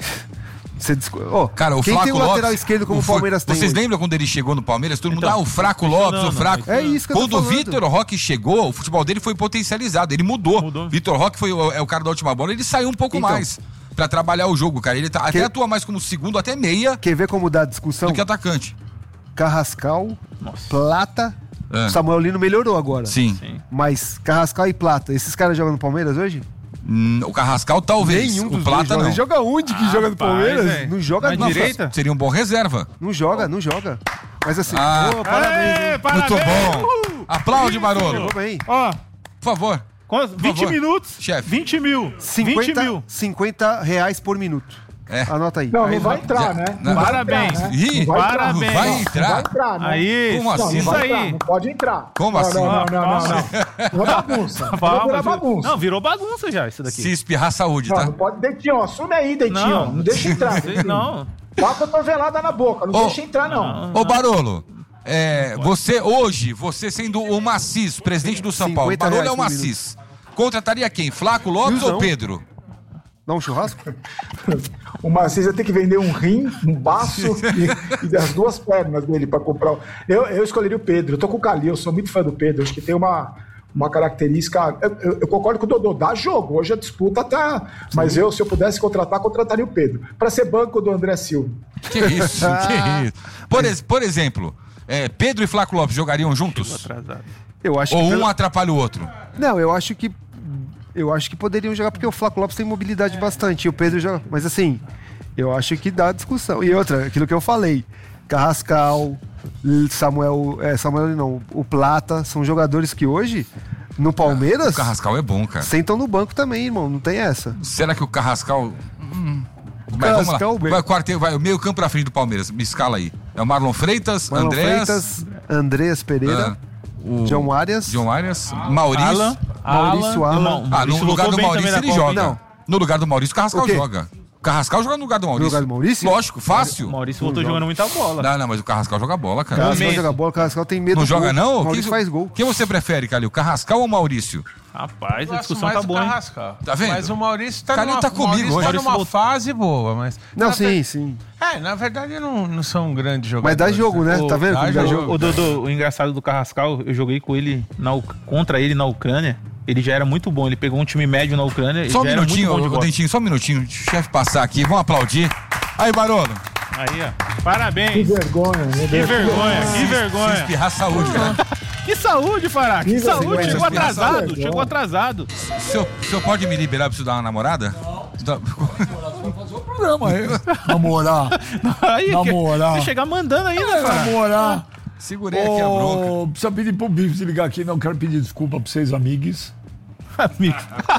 [SPEAKER 15] Você discu... oh,
[SPEAKER 16] cara, o
[SPEAKER 15] quem
[SPEAKER 16] Flaco
[SPEAKER 15] tem o
[SPEAKER 16] Lopes,
[SPEAKER 15] lateral esquerdo como o Palmeiras tem?
[SPEAKER 16] Vocês
[SPEAKER 15] hoje?
[SPEAKER 16] lembram quando ele chegou no Palmeiras? Todo mundo,
[SPEAKER 17] então,
[SPEAKER 16] ah, o Fraco Lopes, o Fraco.
[SPEAKER 15] É isso que eu
[SPEAKER 16] Quando
[SPEAKER 15] tô
[SPEAKER 16] o
[SPEAKER 15] falando.
[SPEAKER 16] Vitor Roque chegou, o futebol dele foi potencializado, ele mudou.
[SPEAKER 17] mudou.
[SPEAKER 16] Vitor Roque foi o, é o cara da última bola, ele saiu um pouco
[SPEAKER 15] então,
[SPEAKER 16] mais pra trabalhar o jogo, cara. Ele tá, até
[SPEAKER 15] quer,
[SPEAKER 16] atua mais como segundo, até meia.
[SPEAKER 15] Quer ver como dá a discussão?
[SPEAKER 16] Do que atacante.
[SPEAKER 15] Carrascal,
[SPEAKER 17] Nossa.
[SPEAKER 15] Plata.
[SPEAKER 16] É.
[SPEAKER 15] O Samuel Lino melhorou agora.
[SPEAKER 16] Sim.
[SPEAKER 17] Sim.
[SPEAKER 15] Mas Carrascal e Plata, esses caras jogam no Palmeiras hoje?
[SPEAKER 16] Hum, o Carrascal talvez.
[SPEAKER 15] Nenhum
[SPEAKER 16] o
[SPEAKER 15] dos
[SPEAKER 16] Plata não.
[SPEAKER 15] Ele joga onde que
[SPEAKER 17] Ah,
[SPEAKER 15] joga no Palmeiras?
[SPEAKER 17] é.
[SPEAKER 15] Não joga
[SPEAKER 17] Na
[SPEAKER 15] não,
[SPEAKER 17] direita?
[SPEAKER 16] Seria um bom reserva.
[SPEAKER 15] Não joga, não joga. Mas assim,
[SPEAKER 16] Ah.
[SPEAKER 15] oh, parabéns,
[SPEAKER 17] Aê,
[SPEAKER 15] hein?
[SPEAKER 17] parabéns.
[SPEAKER 16] Muito bom. Aplaude, Barolo.
[SPEAKER 15] Jogou bem.
[SPEAKER 17] Ó,
[SPEAKER 16] Por favor.
[SPEAKER 17] quantos- vinte
[SPEAKER 16] favor.
[SPEAKER 17] minutos,
[SPEAKER 16] Chefe.
[SPEAKER 17] vinte mil, vinte
[SPEAKER 15] cinquenta,
[SPEAKER 17] mil.
[SPEAKER 15] cinquenta reais por minuto.
[SPEAKER 16] É.
[SPEAKER 15] Anota aí.
[SPEAKER 5] Não,
[SPEAKER 16] Aí
[SPEAKER 5] não vai
[SPEAKER 16] vai-
[SPEAKER 5] entrar,
[SPEAKER 16] já-
[SPEAKER 5] né?
[SPEAKER 16] não.
[SPEAKER 5] vai
[SPEAKER 17] Parabéns.
[SPEAKER 5] entrar, né?
[SPEAKER 16] Ih,
[SPEAKER 5] Não vai entrar.
[SPEAKER 17] parabéns.
[SPEAKER 16] Não vai
[SPEAKER 5] Não
[SPEAKER 16] entrar?
[SPEAKER 5] vai entrar, né?
[SPEAKER 17] Aí,
[SPEAKER 16] Como
[SPEAKER 5] Não,
[SPEAKER 16] assim?
[SPEAKER 5] não
[SPEAKER 17] isso
[SPEAKER 5] vai
[SPEAKER 17] aí.
[SPEAKER 5] entrar, não pode entrar.
[SPEAKER 16] Como
[SPEAKER 5] não,
[SPEAKER 16] assim?
[SPEAKER 5] Não, não, não, não,
[SPEAKER 17] Nossa.
[SPEAKER 5] não. Virou bagunça.
[SPEAKER 17] Fala,
[SPEAKER 5] Virou
[SPEAKER 17] mas virou-
[SPEAKER 5] bagunça.
[SPEAKER 17] Não, virou bagunça já isso daqui.
[SPEAKER 16] Se espirrar, saúde,
[SPEAKER 5] Não,
[SPEAKER 16] tá?
[SPEAKER 5] não pode. Dentinho, assume aí, Dentinho. Não, não deixa entrar. Dentinho.
[SPEAKER 17] Não.
[SPEAKER 5] Dá a cotovelada na boca, não
[SPEAKER 16] Ô,
[SPEAKER 5] deixa entrar, não.
[SPEAKER 16] Ô, Barolo, é, você hoje, você sendo o Macis, presidente do São Paulo,
[SPEAKER 15] cinquenta
[SPEAKER 16] Barolo é
[SPEAKER 15] reais
[SPEAKER 16] o
[SPEAKER 15] por
[SPEAKER 16] Macis. Contrataria quem? Flaco Lopes
[SPEAKER 15] Wilson.
[SPEAKER 16] ou Pedro?
[SPEAKER 15] Dá um churrasco?
[SPEAKER 5] uma, vocês iam ter que vender um rim, um baço e, e as duas pernas dele para comprar. Eu, eu escolheria o Pedro. Eu tô com o Calil, eu sou muito fã do Pedro. Acho que tem uma, uma característica. Eu, eu, eu concordo com o Dodô, dá jogo. Hoje a disputa tá. Mas eu, se eu pudesse contratar, contrataria o Pedro. Para ser banco do André Silva.
[SPEAKER 16] Que isso, que isso. Por, ex- por exemplo, é, Pedro e Flaco Lopes jogariam juntos?
[SPEAKER 15] Eu acho
[SPEAKER 16] Ou
[SPEAKER 15] que
[SPEAKER 16] um
[SPEAKER 15] pela-
[SPEAKER 16] atrapalha o outro?
[SPEAKER 15] Não, eu acho que. Eu acho que poderiam jogar porque o Flaco Lopes tem mobilidade bastante. E o Pedro já. Mas assim, eu acho que dá discussão. E outra, aquilo que eu falei. Carrascal, Samuel. É, Samuel não. O Plata são jogadores que hoje, no Palmeiras.
[SPEAKER 16] O Carrascal é bom, cara.
[SPEAKER 15] Sentam no banco também, irmão. Não tem essa.
[SPEAKER 16] Será que o Carrascal. Hum. Vai,
[SPEAKER 15] Carrascal,
[SPEAKER 16] vamos lá.
[SPEAKER 15] bem.
[SPEAKER 16] Vai, quarteiro, vai, o meio campo pra frente do Palmeiras. Me escala aí. É o Marlon Freitas,
[SPEAKER 15] Marlon
[SPEAKER 16] Andrés.
[SPEAKER 15] Freitas, Andrés Pereira,
[SPEAKER 16] Ah, o
[SPEAKER 15] John Arias.
[SPEAKER 16] John Arias. Maurício.
[SPEAKER 15] Alan, Maurício
[SPEAKER 16] Alan.
[SPEAKER 15] Alan.
[SPEAKER 16] Ah, no
[SPEAKER 15] Maurício
[SPEAKER 16] lugar
[SPEAKER 15] voltou
[SPEAKER 16] do
[SPEAKER 15] bem
[SPEAKER 16] Maurício
[SPEAKER 15] também
[SPEAKER 16] ele
[SPEAKER 15] na
[SPEAKER 16] joga.
[SPEAKER 15] Copa. Não.
[SPEAKER 16] No lugar do Maurício, o Carrascal
[SPEAKER 15] O quê?
[SPEAKER 16] joga. O Carrascal joga no lugar do Maurício.
[SPEAKER 15] No lugar do Maurício?
[SPEAKER 16] Lógico, fácil.
[SPEAKER 17] O Maurício voltou jogando muita bola.
[SPEAKER 16] Não, não, mas o Carrascal joga bola,
[SPEAKER 15] O
[SPEAKER 16] cara.
[SPEAKER 15] Carrascal joga bola, o Carrascal tem medo
[SPEAKER 16] Não
[SPEAKER 15] do
[SPEAKER 16] joga,
[SPEAKER 15] gol.
[SPEAKER 16] não?
[SPEAKER 15] O Maurício
[SPEAKER 16] Quem-
[SPEAKER 15] faz gol.
[SPEAKER 16] Quem você prefere, Calil? Carrascal ou Maurício?
[SPEAKER 17] Rapaz,
[SPEAKER 6] Eu
[SPEAKER 17] a
[SPEAKER 6] gosto
[SPEAKER 17] discussão
[SPEAKER 6] mais
[SPEAKER 17] tá
[SPEAKER 6] do
[SPEAKER 17] boa, hein?
[SPEAKER 6] Carrascal.
[SPEAKER 16] Tá vendo?
[SPEAKER 6] Mas o Maurício tá
[SPEAKER 16] Calil
[SPEAKER 6] numa,
[SPEAKER 16] tá comigo
[SPEAKER 6] Maurício
[SPEAKER 16] hoje.
[SPEAKER 6] tá
[SPEAKER 16] Maurício
[SPEAKER 6] numa
[SPEAKER 16] voltou-
[SPEAKER 6] fase boa, mas...
[SPEAKER 15] Não,
[SPEAKER 6] na
[SPEAKER 15] sim,
[SPEAKER 6] ver-
[SPEAKER 15] sim.
[SPEAKER 6] É, na verdade não, não são grandes
[SPEAKER 15] Mas
[SPEAKER 6] jogadores.
[SPEAKER 15] dá jogo, né? Tá vendo
[SPEAKER 6] Dá
[SPEAKER 15] como dá
[SPEAKER 6] jogo.
[SPEAKER 15] jogo?
[SPEAKER 17] O Dodô, o engraçado do Carrascal, eu joguei com ele na, Uc- contra ele na Ucrânia. Ele já era muito bom. Ele pegou um time médio na Ucrânia.
[SPEAKER 16] Só um
[SPEAKER 17] e já era muito
[SPEAKER 16] minutinho,
[SPEAKER 17] bom de
[SPEAKER 16] ô,
[SPEAKER 17] bola.
[SPEAKER 16] Dentinho, só um minutinho. Deixa o chefe passar aqui. Vamos aplaudir. Aí, Barolo.
[SPEAKER 17] Aí, ó. Parabéns.
[SPEAKER 5] Que vergonha, meu
[SPEAKER 17] Que
[SPEAKER 5] Deus.
[SPEAKER 17] vergonha, que
[SPEAKER 16] Se
[SPEAKER 17] vergonha.
[SPEAKER 16] espirrar, saúde, né?
[SPEAKER 17] Que saúde, Fará. Que
[SPEAKER 5] Que
[SPEAKER 17] saúde.
[SPEAKER 5] vergonha.
[SPEAKER 17] Chegou
[SPEAKER 16] Espirrar,
[SPEAKER 17] atrasado.
[SPEAKER 5] saúde.
[SPEAKER 17] Chegou atrasado.
[SPEAKER 16] O senhor, o senhor pode me liberar pra você dar uma namorada? Tá-
[SPEAKER 19] Programa aí. Namorar.
[SPEAKER 17] Aí,
[SPEAKER 19] Namorar.
[SPEAKER 17] Você chegar mandando aí, né, Fará?
[SPEAKER 19] Namorar.
[SPEAKER 16] Segurei aqui a bronca.
[SPEAKER 19] Ô, precisa pedir pro Bife se ligar aqui. Não quero pedir desculpa pra vocês, amigos.
[SPEAKER 17] Amigo.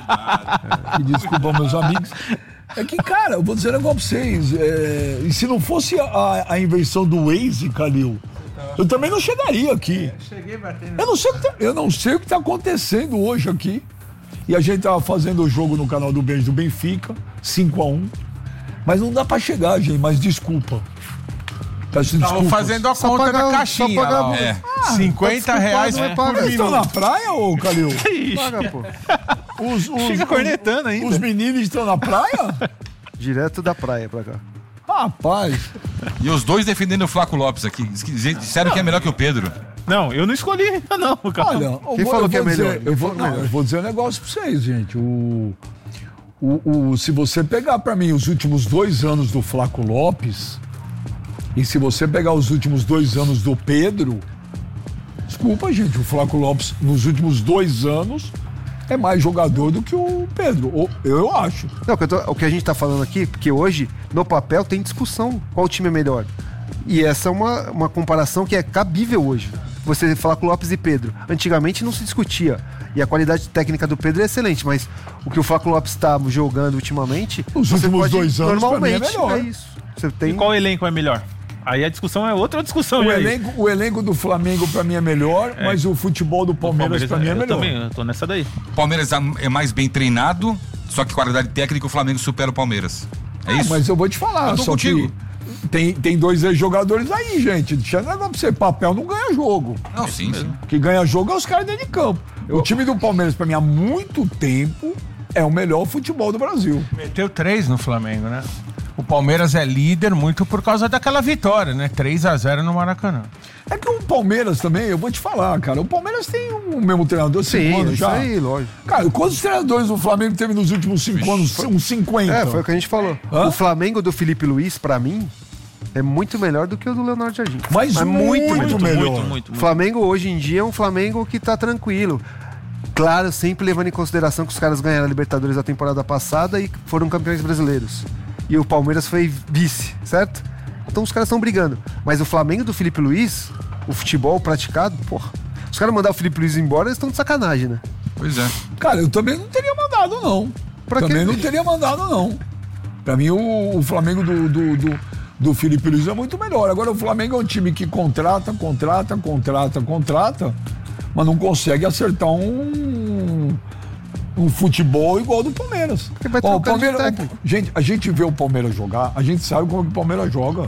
[SPEAKER 19] Pedir desculpa aos meus amigos. É que, cara, eu vou dizer um negócio pra vocês. é, E se não fosse a, a invenção do Waze, Calil, eu também não chegaria aqui.
[SPEAKER 6] Cheguei batendo.
[SPEAKER 19] Eu não sei o que tá, eu não sei o que tá acontecendo hoje aqui. E a gente tava fazendo o jogo no canal do Beijo do Benfica, cinco a um. Mas não dá pra chegar, gente, mas desculpa. Peço
[SPEAKER 6] Estavam
[SPEAKER 19] desculpas.
[SPEAKER 6] fazendo a
[SPEAKER 15] Só
[SPEAKER 6] conta
[SPEAKER 15] pagar-
[SPEAKER 6] da
[SPEAKER 15] só
[SPEAKER 6] caixinha
[SPEAKER 15] pagar-
[SPEAKER 6] lá, ó.
[SPEAKER 16] É.
[SPEAKER 6] cinquenta reais
[SPEAKER 15] não é
[SPEAKER 6] por
[SPEAKER 15] pagar.
[SPEAKER 19] Eles estão
[SPEAKER 6] minuto.
[SPEAKER 19] na praia, ô Calil?
[SPEAKER 15] Paga, pô.
[SPEAKER 19] Os, os,
[SPEAKER 17] Chega cornetando ainda.
[SPEAKER 19] Os meninos estão na praia?
[SPEAKER 15] Direto da praia pra cá.
[SPEAKER 19] Rapaz.
[SPEAKER 16] E os dois defendendo o Flaco Lopes aqui. Diz que- Disseram que é melhor que o Pedro.
[SPEAKER 17] Não, eu não escolhi ainda não, cara.
[SPEAKER 19] Olha, eu
[SPEAKER 15] Quem
[SPEAKER 19] vou-
[SPEAKER 15] falou
[SPEAKER 19] eu
[SPEAKER 15] que é
[SPEAKER 19] vou dizer-
[SPEAKER 15] melhor?
[SPEAKER 19] Eu
[SPEAKER 15] Quem
[SPEAKER 19] vou,
[SPEAKER 15] falou
[SPEAKER 19] não,
[SPEAKER 15] melhor?
[SPEAKER 19] eu vou dizer um negócio pra vocês, gente. O, o, o- se você pegar pra mim os últimos dois anos do Flaco Lopes e se você pegar os últimos dois anos do Pedro, desculpa, gente, o Flaco Lopes nos últimos dois anos é mais jogador do que o Pedro. Ou- Eu acho.
[SPEAKER 15] Não, o que eu tô- o que a gente tá falando aqui, porque hoje, no papel, tem discussão qual time é melhor. E essa é uma, uma comparação que é cabível hoje. Você falar com Lopes e Pedro. Antigamente não se discutia. E a qualidade técnica do Pedro é excelente, mas o que o Flaco Lopes está jogando ultimamente.
[SPEAKER 19] Os
[SPEAKER 15] você
[SPEAKER 19] últimos
[SPEAKER 15] pode-
[SPEAKER 19] dois anos, pra mim, é
[SPEAKER 15] normalmente,
[SPEAKER 19] melhor.
[SPEAKER 15] é isso. Você tem.
[SPEAKER 17] E qual elenco é melhor? Aí a discussão é outra discussão.
[SPEAKER 19] O
[SPEAKER 17] aí.
[SPEAKER 19] elenco, o elenco do Flamengo pra mim é melhor,
[SPEAKER 17] É.
[SPEAKER 19] mas o futebol do Palmeiras, pra mim é
[SPEAKER 17] eu
[SPEAKER 19] melhor.
[SPEAKER 17] também, eu tô nessa daí.
[SPEAKER 16] O Palmeiras é mais bem treinado, só que qualidade técnica o Flamengo supera o Palmeiras. É
[SPEAKER 19] Ah,
[SPEAKER 16] isso?
[SPEAKER 19] mas eu vou te falar,
[SPEAKER 16] Eu tô
[SPEAKER 19] só
[SPEAKER 16] contigo.
[SPEAKER 19] que tem, tem dois jogadores aí, gente. Deixa eu negócio pra você, papel não ganha jogo.
[SPEAKER 16] Não, sim, sim.
[SPEAKER 19] O que ganha jogo é os caras dentro de campo. O time do Palmeiras, pra mim, há muito tempo, é o melhor futebol do Brasil.
[SPEAKER 6] Meteu três no Flamengo, né? O Palmeiras é líder muito por causa daquela vitória, né? três a zero no Maracanã.
[SPEAKER 19] É que o Palmeiras também, eu vou te falar, cara, o Palmeiras tem o mesmo treinador cinco
[SPEAKER 15] Sim,
[SPEAKER 19] anos
[SPEAKER 15] isso
[SPEAKER 19] já.
[SPEAKER 15] aí, lógico.
[SPEAKER 19] Cara, quantos treinadores o Flamengo teve nos últimos cinco anos? Uns cinquenta.
[SPEAKER 15] É, foi o que a gente falou.
[SPEAKER 19] Hã?
[SPEAKER 15] O Flamengo do Felipe Luiz, pra mim, é muito melhor do que o do Leonardo Jardim.
[SPEAKER 19] Mas muito, muito melhor.
[SPEAKER 15] O Flamengo hoje em dia é um Flamengo que tá tranquilo. Claro, sempre levando em consideração que os caras ganharam a Libertadores da temporada passada e foram campeões brasileiros. E o Palmeiras foi vice, certo? Então os caras estão brigando. Mas o Flamengo do Felipe Luiz, o futebol praticado, porra. Os caras mandar o Felipe Luiz embora, eles estão de sacanagem, né?
[SPEAKER 16] Pois é.
[SPEAKER 19] Cara, eu também não teria mandado, não.
[SPEAKER 15] Pra
[SPEAKER 19] também
[SPEAKER 15] quê?
[SPEAKER 19] não teria mandado, não. Pra mim, o, o Flamengo do, do, do, do Felipe Luiz é muito melhor. Agora, o Flamengo é um time que contrata, contrata, contrata, contrata, mas não consegue acertar um, um futebol igual ao do Palmeiras.
[SPEAKER 15] vai
[SPEAKER 19] Ó, o
[SPEAKER 15] trocar de
[SPEAKER 19] Palmeiras
[SPEAKER 15] técnico.
[SPEAKER 19] gente, a gente vê o Palmeiras jogar, a gente sabe como que o Palmeiras joga.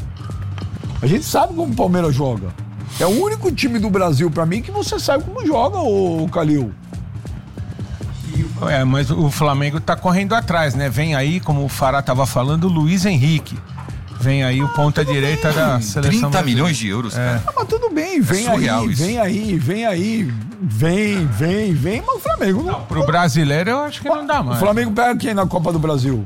[SPEAKER 19] A gente sabe como o Palmeiras joga. É o único time do Brasil, pra mim, que você sabe como joga, ô Calil.
[SPEAKER 6] É, mas o Flamengo tá correndo atrás, né? Vem aí, como o Fará tava falando, o Luiz Henrique. Vem aí o ponta-direita da seleção
[SPEAKER 16] trinta
[SPEAKER 6] brasileira.
[SPEAKER 16] milhões de euros,
[SPEAKER 6] É.
[SPEAKER 16] cara.
[SPEAKER 19] Ah, mas tudo bem, vem
[SPEAKER 16] É surreal
[SPEAKER 19] aí,
[SPEAKER 16] isso.
[SPEAKER 19] vem aí, vem aí, vem, vem, vem, mas o Flamengo não.
[SPEAKER 6] Pro brasileiro eu acho que não dá
[SPEAKER 19] O
[SPEAKER 6] mais.
[SPEAKER 19] Flamengo pega quem na Copa do Brasil?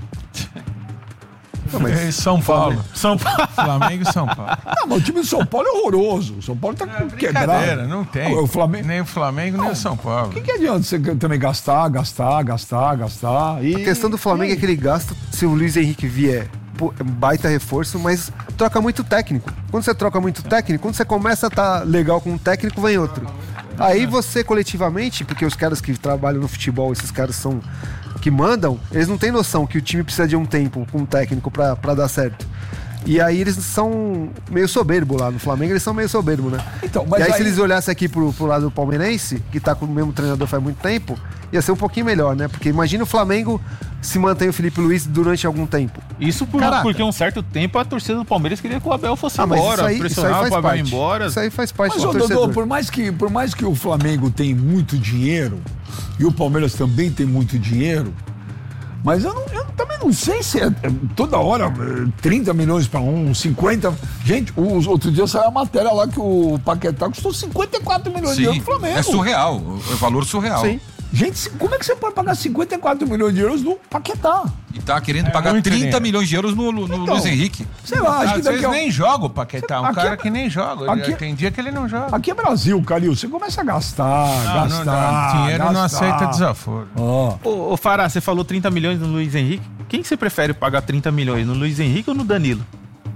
[SPEAKER 6] É São Paulo. São Paulo. Flamengo e São Paulo.
[SPEAKER 19] Não, mas o time do São Paulo é horroroso. O São Paulo tá
[SPEAKER 6] Brincadeira,
[SPEAKER 19] quebrado.
[SPEAKER 6] não tem.
[SPEAKER 19] O Flamengo...
[SPEAKER 6] Nem o Flamengo, nem o São Paulo.
[SPEAKER 19] O que, que adianta você também gastar, gastar, gastar, gastar? E...
[SPEAKER 15] A questão do Flamengo é que ele gasta, se o Luiz Henrique vier, pô, é um baita reforço, mas troca muito técnico. Quando você troca muito técnico, quando você começa a estar legal com um técnico, vem outro. Aí você coletivamente, porque os caras que trabalham no futebol, esses caras são que mandam, eles não têm noção que o time precisa de um tempo com um técnico pra, pra dar certo. E aí eles são meio soberbo lá no Flamengo, eles são meio soberbo, né?
[SPEAKER 19] Então, mas
[SPEAKER 15] e aí,
[SPEAKER 19] aí
[SPEAKER 15] se eles olhassem aqui pro, pro lado do palmeirense, que tá com o mesmo treinador faz muito tempo, ia ser um pouquinho melhor, né? Porque imagina o Flamengo se mantém o Felipe Luiz durante algum tempo.
[SPEAKER 17] Isso por,
[SPEAKER 15] Caraca.
[SPEAKER 17] porque um certo tempo a torcida do Palmeiras queria que o Abel fosse
[SPEAKER 15] Ah, mas
[SPEAKER 17] embora,
[SPEAKER 15] isso aí- isso aí
[SPEAKER 17] pressionava
[SPEAKER 15] faz
[SPEAKER 17] o Abel
[SPEAKER 15] parte.
[SPEAKER 17] embora.
[SPEAKER 15] Isso aí faz parte
[SPEAKER 19] Mas,
[SPEAKER 15] do
[SPEAKER 19] ô, Dodô,
[SPEAKER 15] torcedor.
[SPEAKER 19] por mais, que, por mais que o Flamengo tem muito dinheiro, e o Palmeiras também tem muito dinheiro, mas eu, não- eu também não sei se é, é toda hora é, trinta milhões para um, cinquenta. Gente, os, outro dia saiu a matéria lá que o Paquetá custou cinquenta e quatro milhões de
[SPEAKER 16] Sim,
[SPEAKER 19] euros pro Flamengo.
[SPEAKER 16] é surreal, é valor surreal.
[SPEAKER 19] Sim. Gente, se- como é que você pode pagar cinquenta e quatro milhões de euros no Paquetá?
[SPEAKER 16] E tá querendo
[SPEAKER 6] É
[SPEAKER 16] pagar
[SPEAKER 6] muito
[SPEAKER 16] trinta
[SPEAKER 6] dinheiro.
[SPEAKER 16] milhões de euros no, no- no
[SPEAKER 19] Então,
[SPEAKER 16] Luiz Henrique.
[SPEAKER 19] Sei lá, acho que
[SPEAKER 6] Às
[SPEAKER 19] daqui
[SPEAKER 6] vezes
[SPEAKER 19] a...
[SPEAKER 6] nem joga o Paquetá, um
[SPEAKER 19] Aqui
[SPEAKER 6] cara
[SPEAKER 19] é-
[SPEAKER 6] que nem joga.
[SPEAKER 19] aqui-
[SPEAKER 6] Tem dia que ele não joga.
[SPEAKER 19] Aqui é Brasil, Calil. Você começa a gastar,
[SPEAKER 6] Não, não
[SPEAKER 19] gastar.
[SPEAKER 6] dá. Dinheiro não
[SPEAKER 19] gastar.
[SPEAKER 6] aceita desaforo.
[SPEAKER 19] Ó.
[SPEAKER 17] Ô, ô Fará, você falou trinta milhões no Luiz Henrique. Quem que você prefere pagar trinta milhões, no Luiz Henrique ou no Danilo?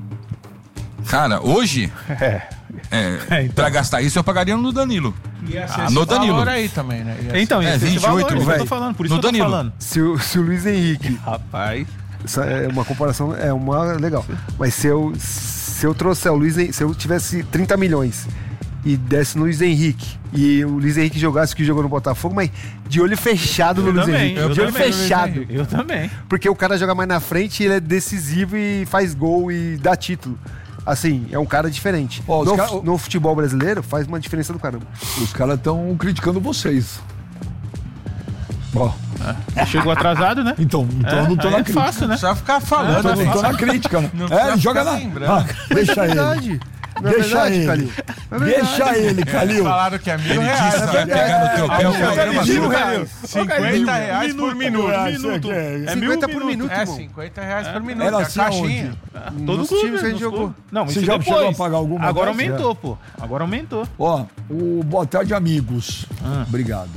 [SPEAKER 16] Cara, hoje,
[SPEAKER 17] É.
[SPEAKER 16] é, pra gastar isso eu pagaria no Danilo.
[SPEAKER 6] Ia ser
[SPEAKER 16] Ah,
[SPEAKER 6] esse
[SPEAKER 16] no Danilo.
[SPEAKER 6] valor aí também, né? Ia
[SPEAKER 17] Então,
[SPEAKER 6] ser-
[SPEAKER 17] ia
[SPEAKER 16] É,
[SPEAKER 17] ser esse
[SPEAKER 16] vinte e oito,
[SPEAKER 17] valor, isso que eu
[SPEAKER 16] velho.
[SPEAKER 17] tô falando, por isso
[SPEAKER 16] No
[SPEAKER 17] que eu tô
[SPEAKER 16] Danilo.
[SPEAKER 17] falando.
[SPEAKER 15] Se o, se o Luiz Henrique.
[SPEAKER 17] Rapaz.
[SPEAKER 15] Isso é uma comparação, é uma legal. Mas se eu, se eu trouxer o Luiz Henrique, se eu tivesse trinta milhões e desse no Luiz Henrique, e o Luiz Henrique jogasse o que jogou no Botafogo, mas de olho fechado no
[SPEAKER 17] Eu
[SPEAKER 15] Luiz
[SPEAKER 17] também,
[SPEAKER 15] Henrique.
[SPEAKER 17] eu
[SPEAKER 15] de olho
[SPEAKER 17] também,
[SPEAKER 15] fechado.
[SPEAKER 17] Eu também.
[SPEAKER 15] Porque o cara joga mais na frente, ele é decisivo e faz gol e dá título. Assim, é um cara diferente.
[SPEAKER 19] Ó, os
[SPEAKER 15] no,
[SPEAKER 19] cara-
[SPEAKER 15] no futebol brasileiro, faz uma diferença do caramba.
[SPEAKER 19] Os caras estão criticando vocês. Ó.
[SPEAKER 17] É, chegou atrasado, né?
[SPEAKER 19] Então, então
[SPEAKER 17] É,
[SPEAKER 19] eu não tô
[SPEAKER 17] aí
[SPEAKER 19] na
[SPEAKER 17] é
[SPEAKER 19] crítica.
[SPEAKER 17] fácil, né?
[SPEAKER 6] Só ficar falando.
[SPEAKER 19] Então eu não tô
[SPEAKER 6] né?
[SPEAKER 19] na crítica, né?
[SPEAKER 6] Não
[SPEAKER 19] É,
[SPEAKER 6] precisa
[SPEAKER 19] ele joga
[SPEAKER 6] ficar
[SPEAKER 19] na.
[SPEAKER 6] lembrando.
[SPEAKER 19] Ah, deixa
[SPEAKER 15] é
[SPEAKER 19] ele.
[SPEAKER 15] verdade. Não é
[SPEAKER 19] Deixa
[SPEAKER 15] verdade,
[SPEAKER 19] ele.
[SPEAKER 15] Calil. É
[SPEAKER 19] Deixa
[SPEAKER 15] verdade.
[SPEAKER 19] ele, Calil.
[SPEAKER 6] Falaram que é mil
[SPEAKER 16] Ele
[SPEAKER 6] reais.
[SPEAKER 16] disse que ia
[SPEAKER 6] né?
[SPEAKER 16] pegar no teu pé o
[SPEAKER 6] É,
[SPEAKER 16] programa
[SPEAKER 6] mil
[SPEAKER 16] todo.
[SPEAKER 6] reais. cinquenta reais por minuto.
[SPEAKER 17] Minuto.
[SPEAKER 6] É
[SPEAKER 15] cinquenta
[SPEAKER 6] mil
[SPEAKER 15] por minuto,
[SPEAKER 6] É
[SPEAKER 15] irmão.
[SPEAKER 6] cinquenta reais por minuto.
[SPEAKER 19] Era
[SPEAKER 6] é a
[SPEAKER 19] assim
[SPEAKER 6] caixinha.
[SPEAKER 17] Todo
[SPEAKER 15] Nos
[SPEAKER 17] clube,
[SPEAKER 15] times que a gente
[SPEAKER 17] nos
[SPEAKER 15] jogou.
[SPEAKER 17] clubes. Não,
[SPEAKER 19] Você
[SPEAKER 17] isso
[SPEAKER 19] já
[SPEAKER 17] depois.
[SPEAKER 19] chegou a pagar alguma
[SPEAKER 17] Agora
[SPEAKER 19] vez?
[SPEAKER 17] aumentou, pô. Agora aumentou.
[SPEAKER 19] Ó, o Boa Tarde, amigos.
[SPEAKER 17] Ah.
[SPEAKER 19] Obrigado.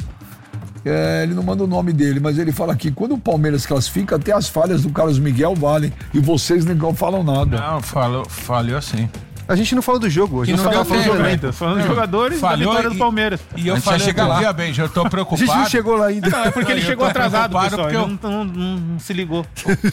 [SPEAKER 19] É, ele não manda o nome dele, mas ele fala aqui, quando o Palmeiras classifica, até as falhas do Carlos Miguel valem. E vocês não falam nada.
[SPEAKER 6] Não, falou, falhou sim.
[SPEAKER 15] A gente não falou do jogo hoje.
[SPEAKER 6] Que
[SPEAKER 15] nós
[SPEAKER 6] não
[SPEAKER 15] falamos
[SPEAKER 6] deu
[SPEAKER 15] do
[SPEAKER 6] tempo,
[SPEAKER 15] jogo,
[SPEAKER 6] né?
[SPEAKER 15] né?
[SPEAKER 17] Tô falando dos jogadores da
[SPEAKER 6] Falhou
[SPEAKER 17] vitória do
[SPEAKER 6] e-
[SPEAKER 17] Palmeiras.
[SPEAKER 6] E
[SPEAKER 16] A
[SPEAKER 6] eu
[SPEAKER 16] gente
[SPEAKER 6] falei
[SPEAKER 16] vai chegar
[SPEAKER 6] pro
[SPEAKER 16] lá.
[SPEAKER 6] Via Bem, eu tô
[SPEAKER 15] A gente
[SPEAKER 6] preocupado.
[SPEAKER 15] não chegou lá ainda.
[SPEAKER 17] Não, é porque ele
[SPEAKER 6] Eu
[SPEAKER 17] chegou
[SPEAKER 6] tô
[SPEAKER 17] atrasado,
[SPEAKER 6] preocupado
[SPEAKER 17] pessoal.
[SPEAKER 6] porque
[SPEAKER 17] Ele
[SPEAKER 6] eu-
[SPEAKER 17] não, não- não se ligou.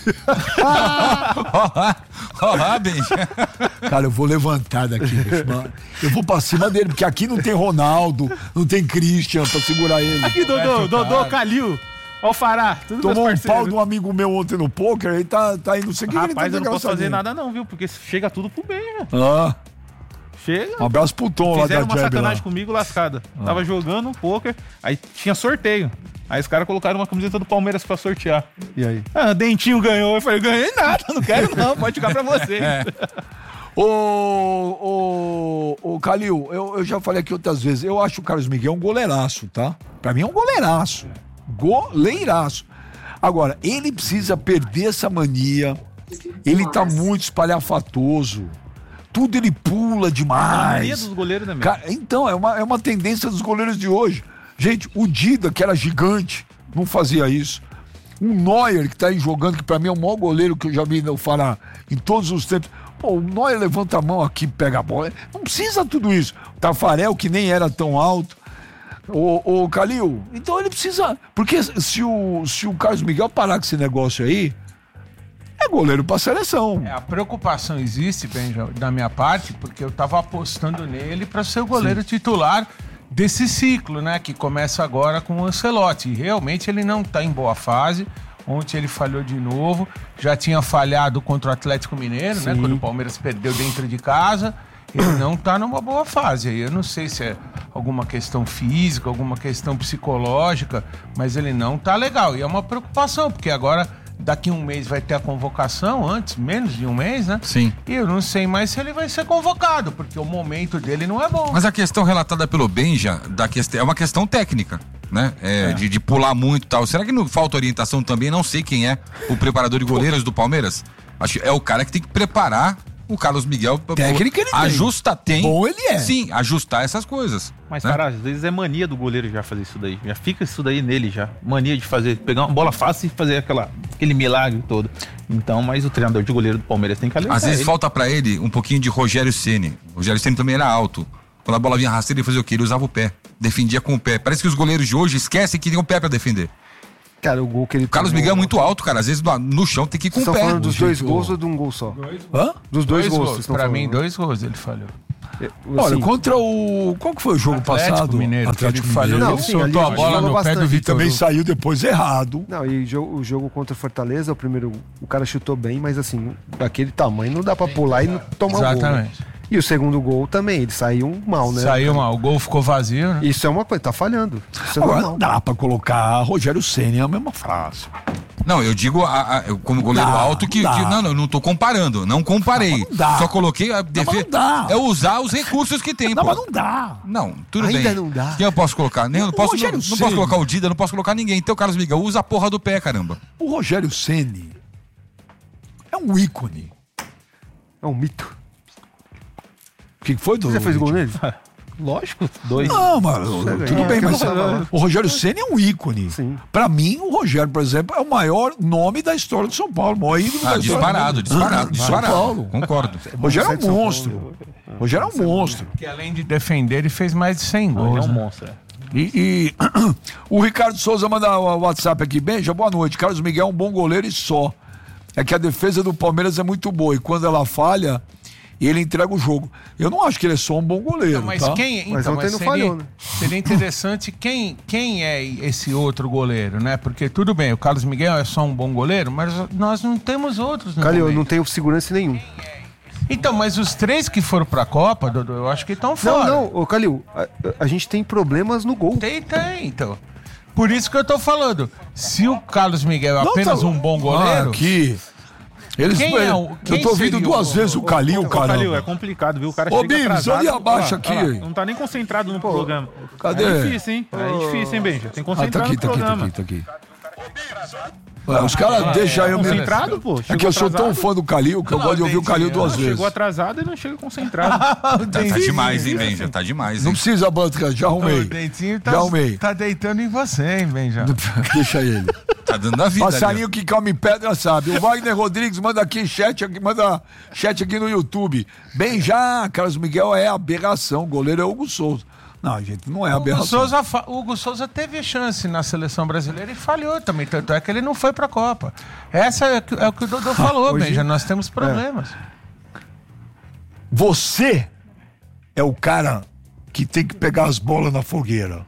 [SPEAKER 16] Olá, olá, Benja.
[SPEAKER 19] Cara, eu vou levantar daqui, bicho, mano. Eu vou pra cima dele, porque aqui não tem Ronaldo, não tem Christian pra segurar ele.
[SPEAKER 17] Aqui, Dodô, Dodô, Calil. Ó o Fará, tudo
[SPEAKER 19] Tomou um
[SPEAKER 17] meus
[SPEAKER 19] pau
[SPEAKER 17] parceiros.
[SPEAKER 19] de um amigo meu ontem no poker, aí tá, tá aí, não sei o que ele tá
[SPEAKER 17] Rapaz, eu não posso fazer
[SPEAKER 19] engraçadinho.
[SPEAKER 17] nada não, viu? Porque chega tudo pro bem, né?
[SPEAKER 19] Ah,
[SPEAKER 17] Chega.
[SPEAKER 19] um abraço pro Tom lá da
[SPEAKER 17] Fizeram uma
[SPEAKER 19] Jab lá.
[SPEAKER 17] sacanagem comigo lascada. Tava jogando um poker, aí tinha sorteio. Aí os caras colocaram uma camiseta do Palmeiras pra sortear.
[SPEAKER 15] E aí?
[SPEAKER 17] Ah, Dentinho ganhou. Eu falei, ganhei nada, não quero não, pode jogar pra você.
[SPEAKER 19] Ô, ô, ô, Calil, eu, eu já falei aqui outras vezes, eu acho o Carlos Miguel um goleiraço, tá? Pra mim é um goleiraço. Goleiraço. Agora, ele precisa perder essa mania. Ele tá muito espalhafatoso. Tudo ele pula
[SPEAKER 17] A
[SPEAKER 19] demais.
[SPEAKER 17] mania dos goleiros, né, meu?
[SPEAKER 19] Cara, então, é uma, é uma tendência dos goleiros de hoje. Gente, o Dida, que era gigante, não fazia isso. O Neuer, que tá aí jogando, que pra mim é o maior goleiro que eu já vi no Fará em todos os tempos. Pô, o Neuer levanta a mão aqui, pega a bola. Não precisa tudo isso. O Tafarel, que nem era tão alto. Ô, ô Calil, então ele precisa... Porque se o, se o Carlos Miguel parar com esse negócio aí, é goleiro pra seleção.
[SPEAKER 6] É, a preocupação existe, Benja, da minha parte, porque eu tava apostando nele para ser o goleiro titular desse ciclo, né? Que começa agora com o Ancelotti. E realmente ele não tá em boa fase. Ontem ele falhou de novo. Já tinha falhado contra o Atlético Mineiro, né? Quando o Palmeiras perdeu dentro de casa. Ele não tá numa boa fase. Aí eu não sei se é alguma questão física, alguma questão psicológica, mas ele não tá legal. E é uma preocupação, porque agora, daqui um mês vai ter a convocação, antes, menos de um mês, né?
[SPEAKER 16] Sim.
[SPEAKER 6] E eu não sei mais se ele vai ser convocado, porque o momento dele não é bom.
[SPEAKER 16] Mas a questão relatada pelo Benja da questão, é uma questão técnica, né? É, é. De, de pular muito e tal. Será que não falta orientação também? Não sei quem é o preparador de goleiros do Palmeiras. Acho que é o cara que tem que preparar o Carlos Miguel.
[SPEAKER 19] Técnica ele tem.
[SPEAKER 16] Ajusta, tem.
[SPEAKER 19] Bom ele é.
[SPEAKER 16] Sim, ajustar essas coisas.
[SPEAKER 17] Mas,
[SPEAKER 16] né?
[SPEAKER 17] cara, às vezes é mania do goleiro já fazer isso daí. Já fica isso daí nele já. Mania de fazer, pegar uma bola fácil e fazer aquela, aquele milagre todo. Então, mas o treinador de goleiro do Palmeiras tem que alertar.
[SPEAKER 16] Às vezes
[SPEAKER 17] ele.
[SPEAKER 16] falta pra ele um pouquinho de Rogério Ceni. O Rogério Ceni também era alto. Quando a bola vinha rasteira, ele fazia o quê? Ele usava o pé. Defendia com o pé. Parece que os goleiros de hoje esquecem que tem o pé pra defender.
[SPEAKER 15] Cara, o gol que ele...
[SPEAKER 16] O Carlos Miguel é muito alto, cara. Às vezes no, no chão tem que ir com o pé.
[SPEAKER 15] Vocês estão falando dos dois gols ou de um gol só?
[SPEAKER 6] Dois
[SPEAKER 19] Hã?
[SPEAKER 15] Dos dois,
[SPEAKER 6] dois
[SPEAKER 15] gols.
[SPEAKER 6] gols.
[SPEAKER 15] Vocês
[SPEAKER 6] Pra
[SPEAKER 15] mim,
[SPEAKER 6] mim, dois gols ele falhou.
[SPEAKER 19] Olha,
[SPEAKER 15] Assim,
[SPEAKER 19] contra o... Qual que foi o jogo
[SPEAKER 6] Atlético
[SPEAKER 19] passado?
[SPEAKER 6] Mineiro,
[SPEAKER 19] Atlético
[SPEAKER 6] ele falhou,
[SPEAKER 19] Mineiro.
[SPEAKER 6] ele soltou a bola no pé do Vitor
[SPEAKER 19] Também
[SPEAKER 6] Hugo.
[SPEAKER 19] saiu depois errado.
[SPEAKER 15] Não, e o jogo, o jogo contra o Fortaleza, o primeiro, o cara chutou bem, mas assim, daquele tamanho não dá pra pular e não tomar o gol.
[SPEAKER 6] Exatamente.
[SPEAKER 15] Né? E o segundo gol também, ele saiu mal, né?
[SPEAKER 6] Saiu mal, o gol ficou vazio, né?
[SPEAKER 15] Isso é uma coisa, tá falhando. Isso é
[SPEAKER 19] Agora
[SPEAKER 15] normal.
[SPEAKER 19] não dá pra colocar Rogério Ceni é a mesma frase.
[SPEAKER 16] Não, eu digo a, a, eu como goleiro
[SPEAKER 19] Dá,
[SPEAKER 16] alto que,
[SPEAKER 19] dá.
[SPEAKER 16] que. Não, não, eu não tô comparando. Não comparei.
[SPEAKER 19] Não, mas não dá.
[SPEAKER 16] Só coloquei a defesa.
[SPEAKER 19] dá.
[SPEAKER 16] É usar os recursos que tem,
[SPEAKER 19] Não,
[SPEAKER 16] pô.
[SPEAKER 19] mas não dá.
[SPEAKER 16] Não, tudo
[SPEAKER 15] Ainda
[SPEAKER 16] bem.
[SPEAKER 15] não dá.
[SPEAKER 16] Quem eu posso colocar? Nem, eu não
[SPEAKER 19] O
[SPEAKER 16] posso, não,
[SPEAKER 19] Rogério
[SPEAKER 16] não
[SPEAKER 19] Ceni.
[SPEAKER 16] posso colocar o Dida, não posso colocar ninguém. Então, Carlos Miguel, usa a porra do pé, caramba.
[SPEAKER 19] O Rogério Ceni é um ícone.
[SPEAKER 15] É um mito.
[SPEAKER 19] O que foi,
[SPEAKER 15] Você já fez gol nele?
[SPEAKER 17] Lógico, dois.
[SPEAKER 19] Não, mano,
[SPEAKER 15] Sério,
[SPEAKER 19] tudo
[SPEAKER 15] é,
[SPEAKER 19] bem,
[SPEAKER 15] que
[SPEAKER 19] mas
[SPEAKER 15] eu vou falar.
[SPEAKER 19] o Rogério Ceni é um ícone.
[SPEAKER 15] Sim.
[SPEAKER 19] Pra mim, o Rogério, por exemplo, é o maior nome da história do São Paulo. O maior ídolo
[SPEAKER 16] Ah,
[SPEAKER 19] da história
[SPEAKER 16] disparado,
[SPEAKER 19] do-
[SPEAKER 16] disparado,
[SPEAKER 19] de São
[SPEAKER 16] disparado.
[SPEAKER 19] Paulo.
[SPEAKER 16] Concordo.
[SPEAKER 19] O Rogério é um monstro. O Rogério é um monstro.
[SPEAKER 6] Que além de defender, ele fez mais de cem
[SPEAKER 17] Ele
[SPEAKER 6] gols.
[SPEAKER 17] é um
[SPEAKER 6] né?
[SPEAKER 17] monstro. é.
[SPEAKER 19] E, e o Ricardo Souza manda o WhatsApp aqui. Benja, boa noite. Carlos Miguel é um bom goleiro e só. É que a defesa do Palmeiras é muito boa. E quando ela falha, ele entrega o jogo. Eu não acho que ele é só um bom goleiro.
[SPEAKER 6] Não, mas
[SPEAKER 19] tá?
[SPEAKER 6] quem.
[SPEAKER 15] Mas
[SPEAKER 6] Então,
[SPEAKER 15] ontem
[SPEAKER 6] mas
[SPEAKER 15] não
[SPEAKER 6] seria,
[SPEAKER 15] falhou, né?
[SPEAKER 6] seria interessante quem, quem é esse outro goleiro, né? Porque tudo bem, o Carlos Miguel é só um bom goleiro, mas nós não temos outros no
[SPEAKER 15] Calil, eu
[SPEAKER 6] momento.
[SPEAKER 15] não tenho segurança nenhum.
[SPEAKER 6] Então, mas os três que foram pra Copa, Dodô, eu acho que estão
[SPEAKER 15] Não,
[SPEAKER 6] fora.
[SPEAKER 15] não, ô Calil, a, a gente tem problemas no gol.
[SPEAKER 6] Tem, tem, então. Por isso que eu tô falando. Se o Carlos Miguel é
[SPEAKER 19] Não,
[SPEAKER 6] apenas
[SPEAKER 19] tá-
[SPEAKER 6] um bom goleiro.
[SPEAKER 19] Ah, aqui. Eles,
[SPEAKER 6] Quem é o- quem
[SPEAKER 19] eu tô ouvindo
[SPEAKER 6] seria
[SPEAKER 19] duas
[SPEAKER 6] o-
[SPEAKER 19] vezes o Calil,
[SPEAKER 17] Ô, Calil, é
[SPEAKER 19] cara.
[SPEAKER 17] complicado, viu? O cara
[SPEAKER 19] Ô,
[SPEAKER 17] chega
[SPEAKER 19] Bibs,
[SPEAKER 17] atrasado.
[SPEAKER 19] olha abaixo
[SPEAKER 17] Olha lá,
[SPEAKER 19] aqui.
[SPEAKER 17] olha lá, não tá nem concentrado no programa.
[SPEAKER 19] Cadê?
[SPEAKER 17] É difícil, hein? É difícil, hein, Benja? Tem que
[SPEAKER 19] Ah, tá
[SPEAKER 17] concentrar
[SPEAKER 19] aqui,
[SPEAKER 17] no
[SPEAKER 19] tá aqui, tá
[SPEAKER 17] programa.
[SPEAKER 19] aqui, tá aqui. Ué, os caras deixam eu me...
[SPEAKER 17] Concentrado, pô.
[SPEAKER 19] É que eu sou tão fã do Calil que eu
[SPEAKER 6] Não,
[SPEAKER 19] gosto de ouvir o Calil
[SPEAKER 6] entendi.
[SPEAKER 19] duas
[SPEAKER 17] Não,
[SPEAKER 19] vezes.
[SPEAKER 17] chegou atrasado e não chega concentrado.
[SPEAKER 16] Tá, tá demais, hein, Benja? Tá demais,
[SPEAKER 19] Não
[SPEAKER 16] hein?
[SPEAKER 19] precisa, Banca, já arrumei.
[SPEAKER 6] O Dentinho tá,
[SPEAKER 19] Já arrumei.
[SPEAKER 6] tá deitando em você, hein, Benja?
[SPEAKER 19] Deixa ele.
[SPEAKER 16] Tá dando a vida.
[SPEAKER 19] Passarinho que come pedra sabe. O Wagner Rodrigues manda aqui chat, aqui, manda chat aqui no YouTube. Bem já, Carlos Miguel é aberração. O goleiro é Hugo Souza. Não, gente, não é
[SPEAKER 6] O Hugo
[SPEAKER 19] aberração.
[SPEAKER 6] Souza, fa- o Hugo Souza teve chance na seleção brasileira e falhou também. Tanto é que ele não foi pra Copa. Essa é, que- é o que o Dodô falou,
[SPEAKER 15] Hoje-
[SPEAKER 6] Benja. Nós temos problemas.
[SPEAKER 19] Você é o cara que tem que pegar as bolas na fogueira.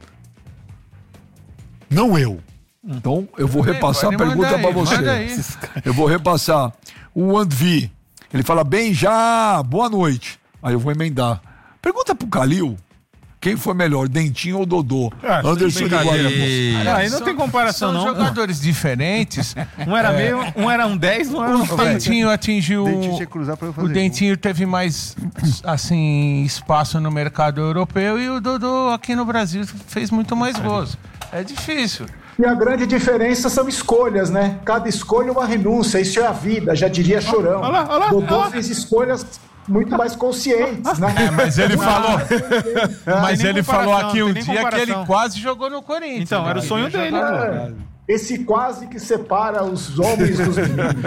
[SPEAKER 19] Não eu. Então, eu vou
[SPEAKER 6] Tudo bem,
[SPEAKER 19] repassar a
[SPEAKER 6] pode
[SPEAKER 19] pergunta
[SPEAKER 6] mandar
[SPEAKER 19] pra
[SPEAKER 6] aí,
[SPEAKER 19] você.
[SPEAKER 6] manda aí.
[SPEAKER 19] Eu vou repassar. O Andvi, ele fala, bem já, boa noite. Aí eu vou emendar. Pergunta pro Calil, quem foi melhor, Dentinho ou Dodô?
[SPEAKER 17] Ah,
[SPEAKER 19] Anderson de
[SPEAKER 17] brincadeira,
[SPEAKER 19] Guarulhos.
[SPEAKER 17] pô. Ah, aí não tem comparação,
[SPEAKER 6] São
[SPEAKER 17] não.
[SPEAKER 6] jogadores diferentes.
[SPEAKER 17] Um era meio, um era um dez, um era um
[SPEAKER 6] O Dentinho atingiu.
[SPEAKER 15] O Dentinho tinha que cruzar pra eu fazer
[SPEAKER 6] O Dentinho teve mais assim espaço no mercado europeu e o Dodô aqui no Brasil fez muito mais gols. É difícil.
[SPEAKER 5] E a grande diferença são escolhas, né? Cada escolha é uma renúncia, isso é a vida, já diria Chorão.
[SPEAKER 17] Olha lá, olha lá,
[SPEAKER 5] Dodô
[SPEAKER 17] olha lá.
[SPEAKER 5] fez escolhas muito mais conscientes, né?
[SPEAKER 6] É, mas ele falou. Mas
[SPEAKER 17] nem
[SPEAKER 6] ele
[SPEAKER 17] comparação,
[SPEAKER 6] falou aqui
[SPEAKER 17] não
[SPEAKER 6] um
[SPEAKER 17] tem nem
[SPEAKER 6] dia que
[SPEAKER 17] comparação.
[SPEAKER 6] ele quase jogou no Corinthians.
[SPEAKER 17] Então, era o
[SPEAKER 6] né?
[SPEAKER 17] sonho
[SPEAKER 6] Ele
[SPEAKER 17] dele,
[SPEAKER 6] jogava-
[SPEAKER 17] pô.
[SPEAKER 5] É, esse quase que separa os homens dos meninos.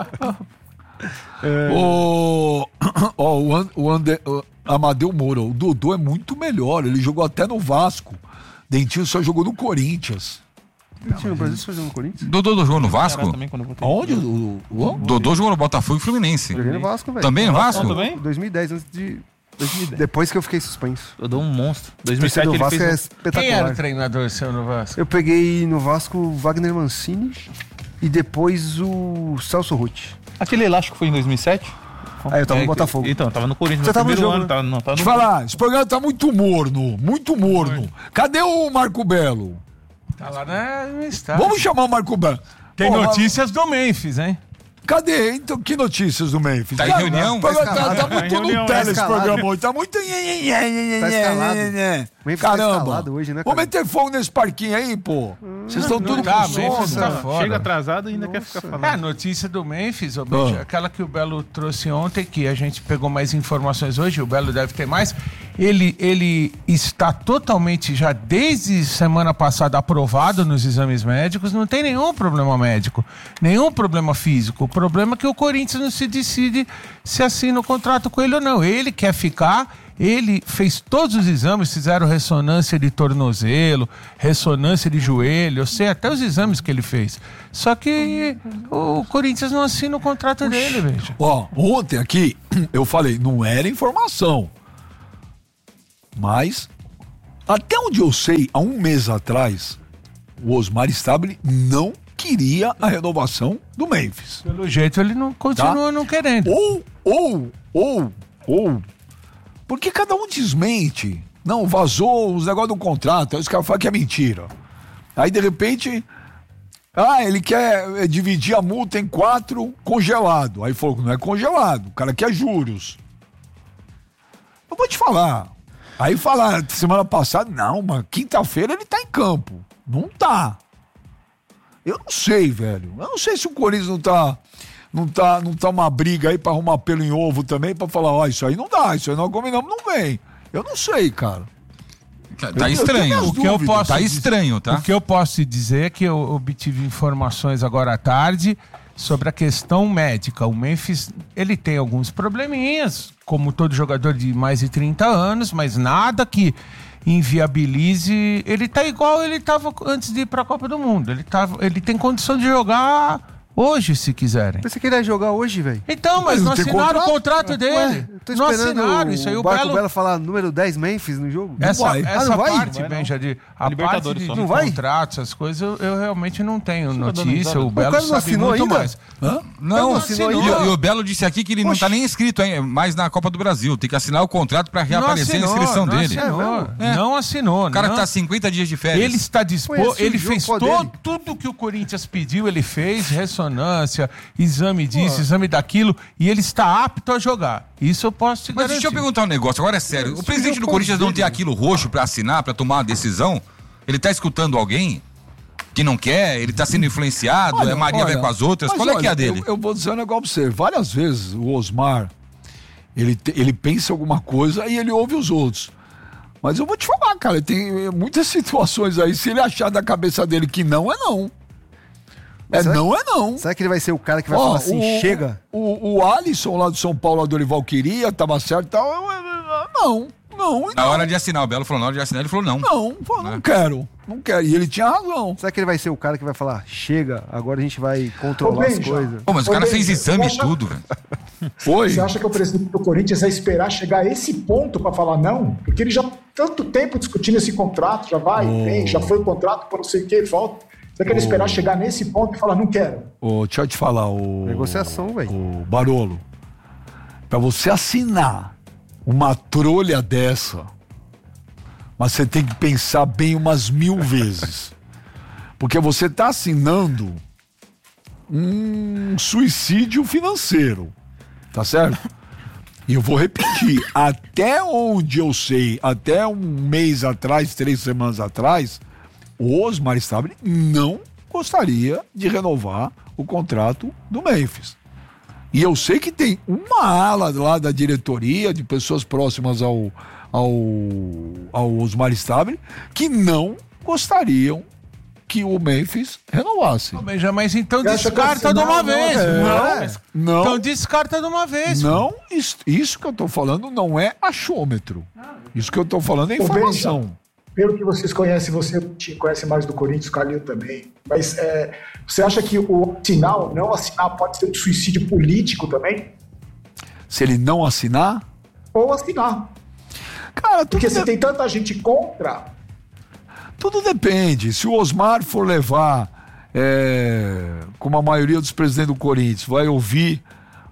[SPEAKER 19] O, ó, o, An- o, Ande- o Amadeu Moura, o Dodô é muito melhor. Ele jogou até no Vasco. Dentinho só jogou no Corinthians.
[SPEAKER 15] Dentinho, o Brasil foi jogando no Corinthians?
[SPEAKER 16] Dodô jogou no Vasco?
[SPEAKER 17] Também, quando eu botei.
[SPEAKER 19] Aonde? O, o, o-
[SPEAKER 16] Dodô jogou no Botafogo e Fluminense.
[SPEAKER 15] Joguei no Vasco, velho.
[SPEAKER 16] Também no Vasco?
[SPEAKER 17] Também?
[SPEAKER 15] dois mil e dez, antes de... Depois que eu fiquei suspenso.
[SPEAKER 17] Eu dou um monstro.
[SPEAKER 15] O
[SPEAKER 17] dois mil e sete
[SPEAKER 15] do
[SPEAKER 17] ele
[SPEAKER 15] Vasco é
[SPEAKER 17] fez um...
[SPEAKER 15] espetacular.
[SPEAKER 6] Quem era o treinador seu no Vasco?
[SPEAKER 15] Eu peguei no Vasco Wagner Mancini e depois o Celso Ruth.
[SPEAKER 17] Aquele elástico foi em dois mil e sete?
[SPEAKER 15] Aí eu tava no Botafogo.
[SPEAKER 17] Então, tava no Corinthians
[SPEAKER 15] Você
[SPEAKER 17] no
[SPEAKER 15] tava no
[SPEAKER 17] primeiro
[SPEAKER 15] jogo,
[SPEAKER 17] ano.
[SPEAKER 15] né?
[SPEAKER 17] Tava, não, tava
[SPEAKER 19] Deixa
[SPEAKER 17] no...
[SPEAKER 19] eu falar, esse programa tá muito morno, muito morno. Cadê o Marco Belo?
[SPEAKER 6] Tá lá na estádio.
[SPEAKER 19] Vamos chamar o Marco Belo.
[SPEAKER 6] Tem
[SPEAKER 19] Pô,
[SPEAKER 6] notícias do Memphis, hein?
[SPEAKER 19] Cadê? Então, que notícias do Memphis?
[SPEAKER 16] Tá em reunião?
[SPEAKER 19] Tá,
[SPEAKER 16] Tá
[SPEAKER 19] tá, tá, tá muito no tele esse programa hoje. Tá muito...
[SPEAKER 15] Tá escalado. Memphis tá
[SPEAKER 19] Caramba.
[SPEAKER 15] escalado hoje, né,
[SPEAKER 19] Vou
[SPEAKER 15] cara?
[SPEAKER 19] meter fogo nesse parquinho aí, pô. Vocês estão tudo
[SPEAKER 6] tá,
[SPEAKER 19] com
[SPEAKER 6] Memphis
[SPEAKER 19] sono.
[SPEAKER 6] tá foda.
[SPEAKER 17] Chega atrasado e ainda quer ficar falando.
[SPEAKER 6] É, a notícia do Memphis, ô, Benja,
[SPEAKER 19] Ah.
[SPEAKER 6] aquela que o Belo trouxe ontem, que a gente pegou mais informações hoje, o Belo deve ter mais. Ele, ele está totalmente, já desde semana passada, aprovado nos exames médicos, não tem nenhum problema médico, nenhum problema físico. O problema é que o Corinthians não se decide se assina o contrato com ele ou não. Ele quer ficar, ele fez todos os exames, fizeram ressonância de tornozelo, ressonância de joelho, eu sei até os exames que ele fez. Só que o Corinthians não assina o contrato dele, veja.
[SPEAKER 19] Ó, ontem aqui eu falei, não era informação. Mas, até onde eu sei, há um mês atrás, o Osmar Stabile não queria a renovação do Memphis.
[SPEAKER 6] Pelo jeito ele não continua
[SPEAKER 19] Tá?
[SPEAKER 6] não querendo.
[SPEAKER 19] Ou, ou, ou, ou, porque cada um desmente. Não, vazou os negócios do contrato, aí os caras falam que é mentira. Aí, de repente, ah, ele quer eh, dividir a multa em quatro congelado. Aí falou que não é congelado, o cara quer juros. Eu vou te falar. Aí falaram, semana passada, não, mas quinta-feira ele tá em campo. Não tá. Eu não sei, velho. Eu não sei se o Corinthians não tá, não tá, não tá uma briga aí pra arrumar pelo em ovo também, pra falar, ó, isso aí não dá, isso aí nós combinamos, não vem. Eu não sei, cara.
[SPEAKER 16] Tá estranho.
[SPEAKER 6] O que eu posso
[SPEAKER 16] Tá
[SPEAKER 6] dizer-
[SPEAKER 16] estranho, tá?
[SPEAKER 6] O que eu posso te dizer é que eu obtive informações agora à tarde sobre a questão médica. O Memphis, ele tem alguns probleminhas, como todo jogador de mais de trinta anos, mas nada que inviabilize. Ele tá igual ele tava antes de ir pra Copa do Mundo. Ele, tava, ele tem condição de jogar hoje, se quiserem.
[SPEAKER 15] Pensei que ele ia jogar hoje, velho.
[SPEAKER 6] Então, mas, não assinaram o contrato dele.
[SPEAKER 15] Ué, eu tô
[SPEAKER 6] não
[SPEAKER 15] esperando
[SPEAKER 6] assinaram
[SPEAKER 15] o
[SPEAKER 6] isso aí. O
[SPEAKER 15] Marco
[SPEAKER 6] Belo...
[SPEAKER 15] Belo falar número dez Memphis no jogo.
[SPEAKER 6] Essa,
[SPEAKER 15] Não vai.
[SPEAKER 6] essa
[SPEAKER 15] Ah, não vai?
[SPEAKER 6] parte,
[SPEAKER 15] Não vai,
[SPEAKER 6] Benja,
[SPEAKER 15] não.
[SPEAKER 6] de, a parte
[SPEAKER 17] Libertadores
[SPEAKER 6] de,
[SPEAKER 17] só.
[SPEAKER 6] de
[SPEAKER 15] Não vai?
[SPEAKER 6] contratos, essas coisas, eu, eu realmente não tenho
[SPEAKER 17] Você tá dando
[SPEAKER 6] notícia.
[SPEAKER 17] risada?
[SPEAKER 6] O
[SPEAKER 17] O
[SPEAKER 6] Belo
[SPEAKER 15] cara não
[SPEAKER 6] sabe
[SPEAKER 15] assinou
[SPEAKER 6] muito
[SPEAKER 15] ainda?
[SPEAKER 6] mais.
[SPEAKER 19] Hã?
[SPEAKER 16] Não,
[SPEAKER 6] Não
[SPEAKER 16] assinou
[SPEAKER 6] assinou.
[SPEAKER 16] e, o- e o Belo disse aqui que ele não
[SPEAKER 15] Oxi.
[SPEAKER 16] tá nem inscrito hein, mais na Copa do Brasil. Tem que assinar o contrato pra reaparecer
[SPEAKER 6] Não
[SPEAKER 16] a inscrição
[SPEAKER 6] não
[SPEAKER 16] dele.
[SPEAKER 6] Assinou,
[SPEAKER 16] É.
[SPEAKER 6] Não assinou.
[SPEAKER 16] O cara
[SPEAKER 6] não.
[SPEAKER 16] que tá cinquenta dias de férias.
[SPEAKER 6] Ele está
[SPEAKER 15] Foi
[SPEAKER 6] disposto,
[SPEAKER 15] esse o
[SPEAKER 6] ele
[SPEAKER 15] jogo,
[SPEAKER 6] fez
[SPEAKER 15] pô,
[SPEAKER 6] to-
[SPEAKER 15] dele.
[SPEAKER 6] tudo que o Corinthians pediu, ele fez, ressonância, exame disso, exame daquilo, e ele está apto a jogar. Isso eu posso te
[SPEAKER 16] Mas
[SPEAKER 6] garantir.
[SPEAKER 16] deixa eu perguntar um negócio, agora é sério. O presidente do
[SPEAKER 15] eu
[SPEAKER 16] Corinthians não
[SPEAKER 15] posso
[SPEAKER 16] tem aquilo roxo pra assinar, pra tomar uma decisão? Ele tá escutando alguém que não quer? Ele tá sendo influenciado?
[SPEAKER 19] Olha,
[SPEAKER 16] é Maria
[SPEAKER 19] olha,
[SPEAKER 16] vai com as outras?
[SPEAKER 19] mas
[SPEAKER 16] Qual é que é a
[SPEAKER 19] olha,
[SPEAKER 16] dele?
[SPEAKER 19] Eu, eu vou dizer um negócio pra você. Várias vezes o Osmar, ele, te- ele pensa alguma coisa e ele ouve os outros. Mas eu vou te falar, cara, tem eh, muitas situações aí, se ele achar da cabeça dele que não, é não. É
[SPEAKER 15] Será
[SPEAKER 19] não, é não.
[SPEAKER 15] Será que ele vai ser o cara que vai
[SPEAKER 19] Ó,
[SPEAKER 15] falar assim,
[SPEAKER 19] o-
[SPEAKER 15] chega?
[SPEAKER 19] O, o Alisson lá do São Paulo, lá do Dorival queria, tava certo e tal. eu- eu- eu- Não, não, e
[SPEAKER 16] Na
[SPEAKER 19] não.
[SPEAKER 16] hora de assinar, o Belo falou, na hora de assinar, ele falou não.
[SPEAKER 19] Não, pô, não
[SPEAKER 16] Né?
[SPEAKER 19] quero, não quero. E ele tinha razão.
[SPEAKER 15] Será que ele vai ser o cara que vai falar, chega, agora a gente vai controlar
[SPEAKER 5] Ô,
[SPEAKER 15] as
[SPEAKER 5] Benja.
[SPEAKER 15] coisas?
[SPEAKER 16] Pô, mas o
[SPEAKER 5] Ô,
[SPEAKER 16] cara
[SPEAKER 5] Benja,
[SPEAKER 16] fez exame e
[SPEAKER 5] você acha-
[SPEAKER 16] tudo, velho.
[SPEAKER 19] Foi.
[SPEAKER 5] Você acha que o presidente do Corinthians vai esperar chegar a esse ponto para falar não? Porque ele já tanto tempo discutindo esse contrato, já vai, vem, já foi o contrato para não sei o que, volta. Será que ele esperar chegar nesse ponto e falar não quero?
[SPEAKER 19] Ô, deixa eu te falar, o.
[SPEAKER 15] Negociação, velho.
[SPEAKER 19] O Barolo. Pra você assinar uma trolha dessa, mas você tem que pensar bem umas mil vezes. Porque você tá assinando um suicídio financeiro. Tá certo? E eu vou repetir, até onde eu sei, até um mês atrás, três semanas atrás, o Osmar Stabile não gostaria de renovar o contrato do Memphis. E eu sei que tem uma ala lá da diretoria, de pessoas próximas ao, ao, ao Osmar Stabile, que não gostariam que o Memphis renovasse.
[SPEAKER 6] Ô, Benja, mas então
[SPEAKER 5] Você acha que
[SPEAKER 6] descarta de
[SPEAKER 5] assinar
[SPEAKER 6] uma
[SPEAKER 5] não
[SPEAKER 6] vez.
[SPEAKER 5] é-
[SPEAKER 6] Não,
[SPEAKER 19] Não.
[SPEAKER 6] Então descarta de uma vez.
[SPEAKER 19] Não, isso, isso que eu tô falando não é achômetro. Isso que eu tô falando é
[SPEAKER 5] Ô,
[SPEAKER 19] informação.
[SPEAKER 5] Pelo que vocês conhecem, você te conhece mais do Corinthians, o Calil também. Mas é, você acha que o assinar, não assinar, pode ser um suicídio político também?
[SPEAKER 19] Se ele não assinar,
[SPEAKER 5] Ou assinar?
[SPEAKER 19] cara, tudo,
[SPEAKER 5] Porque se
[SPEAKER 19] de-
[SPEAKER 5] tem tanta gente contra,
[SPEAKER 19] tudo depende. Se o Osmar for levar, é, como a maioria dos presidentes do Corinthians, vai ouvir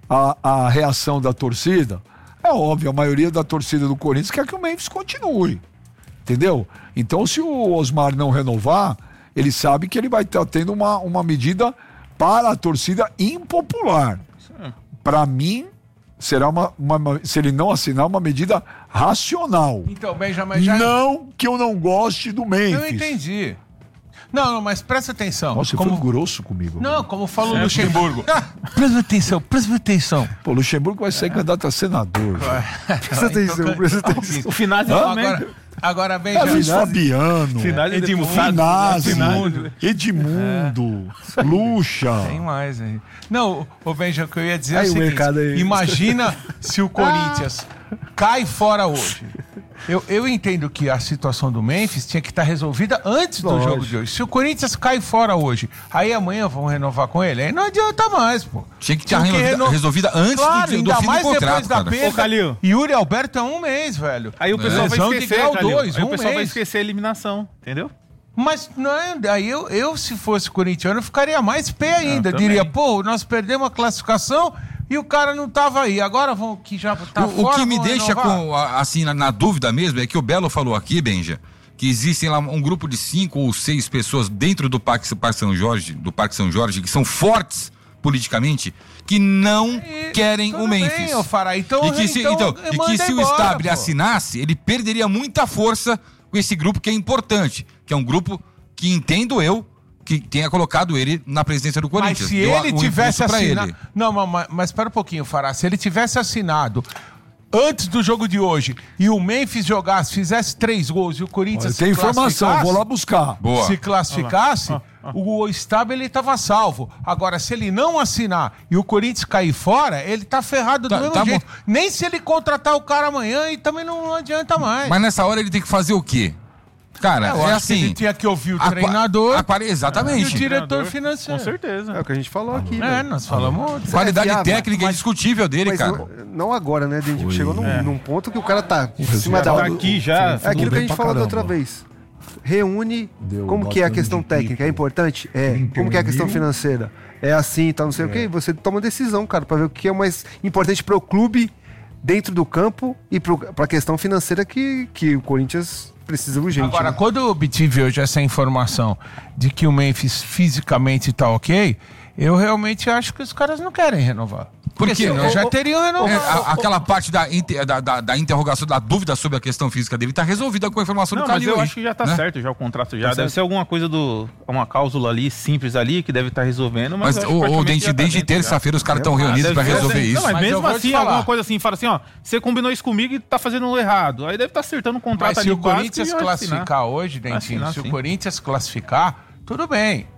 [SPEAKER 19] a, a reação da torcida, é óbvio, a maioria da torcida do Corinthians quer que o Memphis continue. Entendeu? Então, se o Osmar não renovar, ele sabe que ele vai estar tendo uma, uma medida para a torcida impopular. Para mim, será uma, uma, se ele não assinar, uma medida racional.
[SPEAKER 6] Então, Benjamin, já...
[SPEAKER 19] Não que eu não goste do Memphis.
[SPEAKER 6] Eu entendi. Não, não, mas presta atenção.
[SPEAKER 19] Nossa, você
[SPEAKER 6] como...
[SPEAKER 19] foi grosso comigo.
[SPEAKER 6] Não, como fala o Luxemburgo. Ah, presta atenção, presta atenção.
[SPEAKER 19] Pô, o Luxemburgo vai ser candidato a senador.
[SPEAKER 15] Presta atenção, presta atenção.
[SPEAKER 17] O Finazzi também.
[SPEAKER 6] Agora, agora Benjamin.
[SPEAKER 19] Luiz Fabiano.
[SPEAKER 6] Edmundo.
[SPEAKER 19] Finazzi.
[SPEAKER 6] Edmundo.
[SPEAKER 19] Edmundo. É. Lucha.
[SPEAKER 6] Tem mais aí. Não, o Benjamin, o que eu ia dizer
[SPEAKER 15] aí,
[SPEAKER 6] é o seguinte.
[SPEAKER 15] aí.
[SPEAKER 6] Imagina se o Corinthians cai fora hoje. Eu, eu entendo que a situação do Memphis tinha que estar resolvida antes do
[SPEAKER 15] Lógico.
[SPEAKER 6] jogo de hoje. Se o Corinthians cai fora hoje, aí amanhã vão renovar com ele, aí não adianta mais, pô.
[SPEAKER 16] Tinha que estar reno... resolvida antes
[SPEAKER 6] claro,
[SPEAKER 16] do, do fim do contrato,
[SPEAKER 6] da
[SPEAKER 16] cara.
[SPEAKER 6] perda.
[SPEAKER 17] Ô, Calil.
[SPEAKER 6] Yuri Alberto é um mês, velho.
[SPEAKER 17] Aí o pessoal
[SPEAKER 6] é.
[SPEAKER 17] vai
[SPEAKER 6] Lesão
[SPEAKER 17] esquecer,
[SPEAKER 6] de grau
[SPEAKER 17] Calil.
[SPEAKER 6] dois,
[SPEAKER 17] Aí
[SPEAKER 6] um
[SPEAKER 17] o pessoal vai
[SPEAKER 6] mês.
[SPEAKER 17] esquecer a eliminação, entendeu?
[SPEAKER 6] Mas não é, aí eu, eu, se fosse corintiano, eu ficaria mais pé ainda.
[SPEAKER 17] Eu
[SPEAKER 6] Diria,
[SPEAKER 17] também.
[SPEAKER 6] pô, nós perdemos a classificação e o cara não tava aí. Agora vão que já tá
[SPEAKER 16] o,
[SPEAKER 6] fora.
[SPEAKER 16] o que me
[SPEAKER 6] vão
[SPEAKER 16] deixa
[SPEAKER 6] renovar.
[SPEAKER 16] com, a- assim, na, na dúvida mesmo, é que o Belo falou aqui, Benja, que existem lá um grupo de cinco ou seis pessoas dentro do Parque, Parque São Jorge, do Parque São Jorge, que são fortes politicamente, que não
[SPEAKER 6] E
[SPEAKER 16] querem
[SPEAKER 6] tudo
[SPEAKER 16] o
[SPEAKER 6] bem,
[SPEAKER 16] Memphis.
[SPEAKER 6] ô Fará, então-
[SPEAKER 16] e que se,
[SPEAKER 6] então
[SPEAKER 16] então, e que
[SPEAKER 6] manda
[SPEAKER 16] se o
[SPEAKER 6] embora,
[SPEAKER 16] Stabile
[SPEAKER 6] pô.
[SPEAKER 16] assinasse, ele perderia muita força com esse grupo que é importante, que é um grupo que, entendo eu, que tenha colocado ele na presidência do
[SPEAKER 6] Mas
[SPEAKER 16] Corinthians.
[SPEAKER 6] se
[SPEAKER 16] Deu
[SPEAKER 6] ele
[SPEAKER 16] um
[SPEAKER 6] tivesse
[SPEAKER 16] impulso pra
[SPEAKER 6] assinado.
[SPEAKER 16] ele.
[SPEAKER 6] Não, mas, mas espera um pouquinho, Fará. Se ele tivesse assinado antes do jogo de hoje e o Memphis jogasse, fizesse três gols e o Corinthians
[SPEAKER 19] Tem
[SPEAKER 6] se
[SPEAKER 19] informação,
[SPEAKER 6] classificasse,
[SPEAKER 19] vou lá buscar.
[SPEAKER 16] Boa.
[SPEAKER 6] se classificasse, o Stabile ele estava salvo. Agora, se ele não assinar e o Corinthians cair fora, ele tá ferrado
[SPEAKER 16] Tá-
[SPEAKER 6] do mesmo
[SPEAKER 16] tá
[SPEAKER 6] jeito. Nem se ele contratar o cara amanhã e também não adianta mais.
[SPEAKER 16] Mas nessa hora ele tem que fazer o quê? Cara,
[SPEAKER 6] Eu
[SPEAKER 16] é
[SPEAKER 6] acho que
[SPEAKER 16] assim.
[SPEAKER 6] ele tinha que ouvir o
[SPEAKER 16] a qua-
[SPEAKER 6] treinador
[SPEAKER 16] a qua- exatamente.
[SPEAKER 6] e o diretor
[SPEAKER 17] Treinador,
[SPEAKER 6] financeiro.
[SPEAKER 17] Com certeza.
[SPEAKER 15] É o que a gente falou aqui.
[SPEAKER 6] É,
[SPEAKER 15] velho.
[SPEAKER 6] nós falamos.
[SPEAKER 16] Qualidade
[SPEAKER 15] É viável,
[SPEAKER 16] técnica é indiscutível dele,
[SPEAKER 15] Mas
[SPEAKER 16] cara.
[SPEAKER 15] não, não agora, né? A gente chegou num,
[SPEAKER 17] É.
[SPEAKER 15] num ponto que o cara tá em cima da
[SPEAKER 17] tá
[SPEAKER 15] hora.
[SPEAKER 17] aqui já.
[SPEAKER 15] É aquilo que a gente
[SPEAKER 19] pra
[SPEAKER 15] falou da
[SPEAKER 19] caramba.
[SPEAKER 15] outra vez. Reúne
[SPEAKER 19] Deu
[SPEAKER 15] como que é a
[SPEAKER 19] botando
[SPEAKER 15] questão
[SPEAKER 19] de
[SPEAKER 15] técnica. É
[SPEAKER 19] pico.
[SPEAKER 15] importante? É. Como que é a questão
[SPEAKER 19] Entendi.
[SPEAKER 15] financeira? É assim, tá, não sei o quê. Você toma decisão, cara, pra ver o que é mais importante pro clube dentro do campo e pro, pra questão financeira que, que o Corinthians precisa urgente.
[SPEAKER 6] Agora,
[SPEAKER 15] né?
[SPEAKER 6] quando eu obtive hoje essa informação de que o Memphis fisicamente tá ok, eu realmente acho que os caras não querem renovar. Porque
[SPEAKER 16] Porque
[SPEAKER 6] senão já teriam
[SPEAKER 16] É,
[SPEAKER 6] renovado.
[SPEAKER 16] a- aquela parte da, inter- da, da, da interrogação, da dúvida sobre a questão física dele tá resolvida com a informação
[SPEAKER 17] Não,
[SPEAKER 16] do
[SPEAKER 17] mas
[SPEAKER 16] Calil
[SPEAKER 17] eu
[SPEAKER 16] aí,
[SPEAKER 17] acho que já tá
[SPEAKER 16] né?
[SPEAKER 17] certo, já o contrato já.
[SPEAKER 15] Tá
[SPEAKER 17] deve
[SPEAKER 15] certo.
[SPEAKER 17] ser alguma coisa do. Uma cláusula ali, simples ali, que deve estar resolvendo. Mas,
[SPEAKER 16] Mas,
[SPEAKER 17] eu acho
[SPEAKER 16] ô, ô,
[SPEAKER 17] praticamente
[SPEAKER 16] Dente,
[SPEAKER 17] já tá
[SPEAKER 16] desde
[SPEAKER 17] dentro já.
[SPEAKER 16] terça-feira os caras estão
[SPEAKER 17] Ah,
[SPEAKER 16] reunidos
[SPEAKER 17] deve
[SPEAKER 16] pra
[SPEAKER 17] ser
[SPEAKER 16] resolver
[SPEAKER 17] assim.
[SPEAKER 16] isso.
[SPEAKER 17] Não, mas,
[SPEAKER 6] Mas eu
[SPEAKER 17] mesmo
[SPEAKER 6] vou te
[SPEAKER 17] assim,
[SPEAKER 6] falar.
[SPEAKER 17] alguma coisa assim, fala assim, ó, você combinou isso comigo e tá fazendo errado. Aí deve estar acertando um contrato
[SPEAKER 6] Mas se
[SPEAKER 17] ali
[SPEAKER 6] o
[SPEAKER 17] básico
[SPEAKER 6] Corinthians
[SPEAKER 17] e vai
[SPEAKER 6] classificar
[SPEAKER 17] assinar.
[SPEAKER 6] hoje, Dentinho,
[SPEAKER 17] Assinar,
[SPEAKER 6] se o
[SPEAKER 17] sim.
[SPEAKER 6] Corinthians classificar, tudo bem.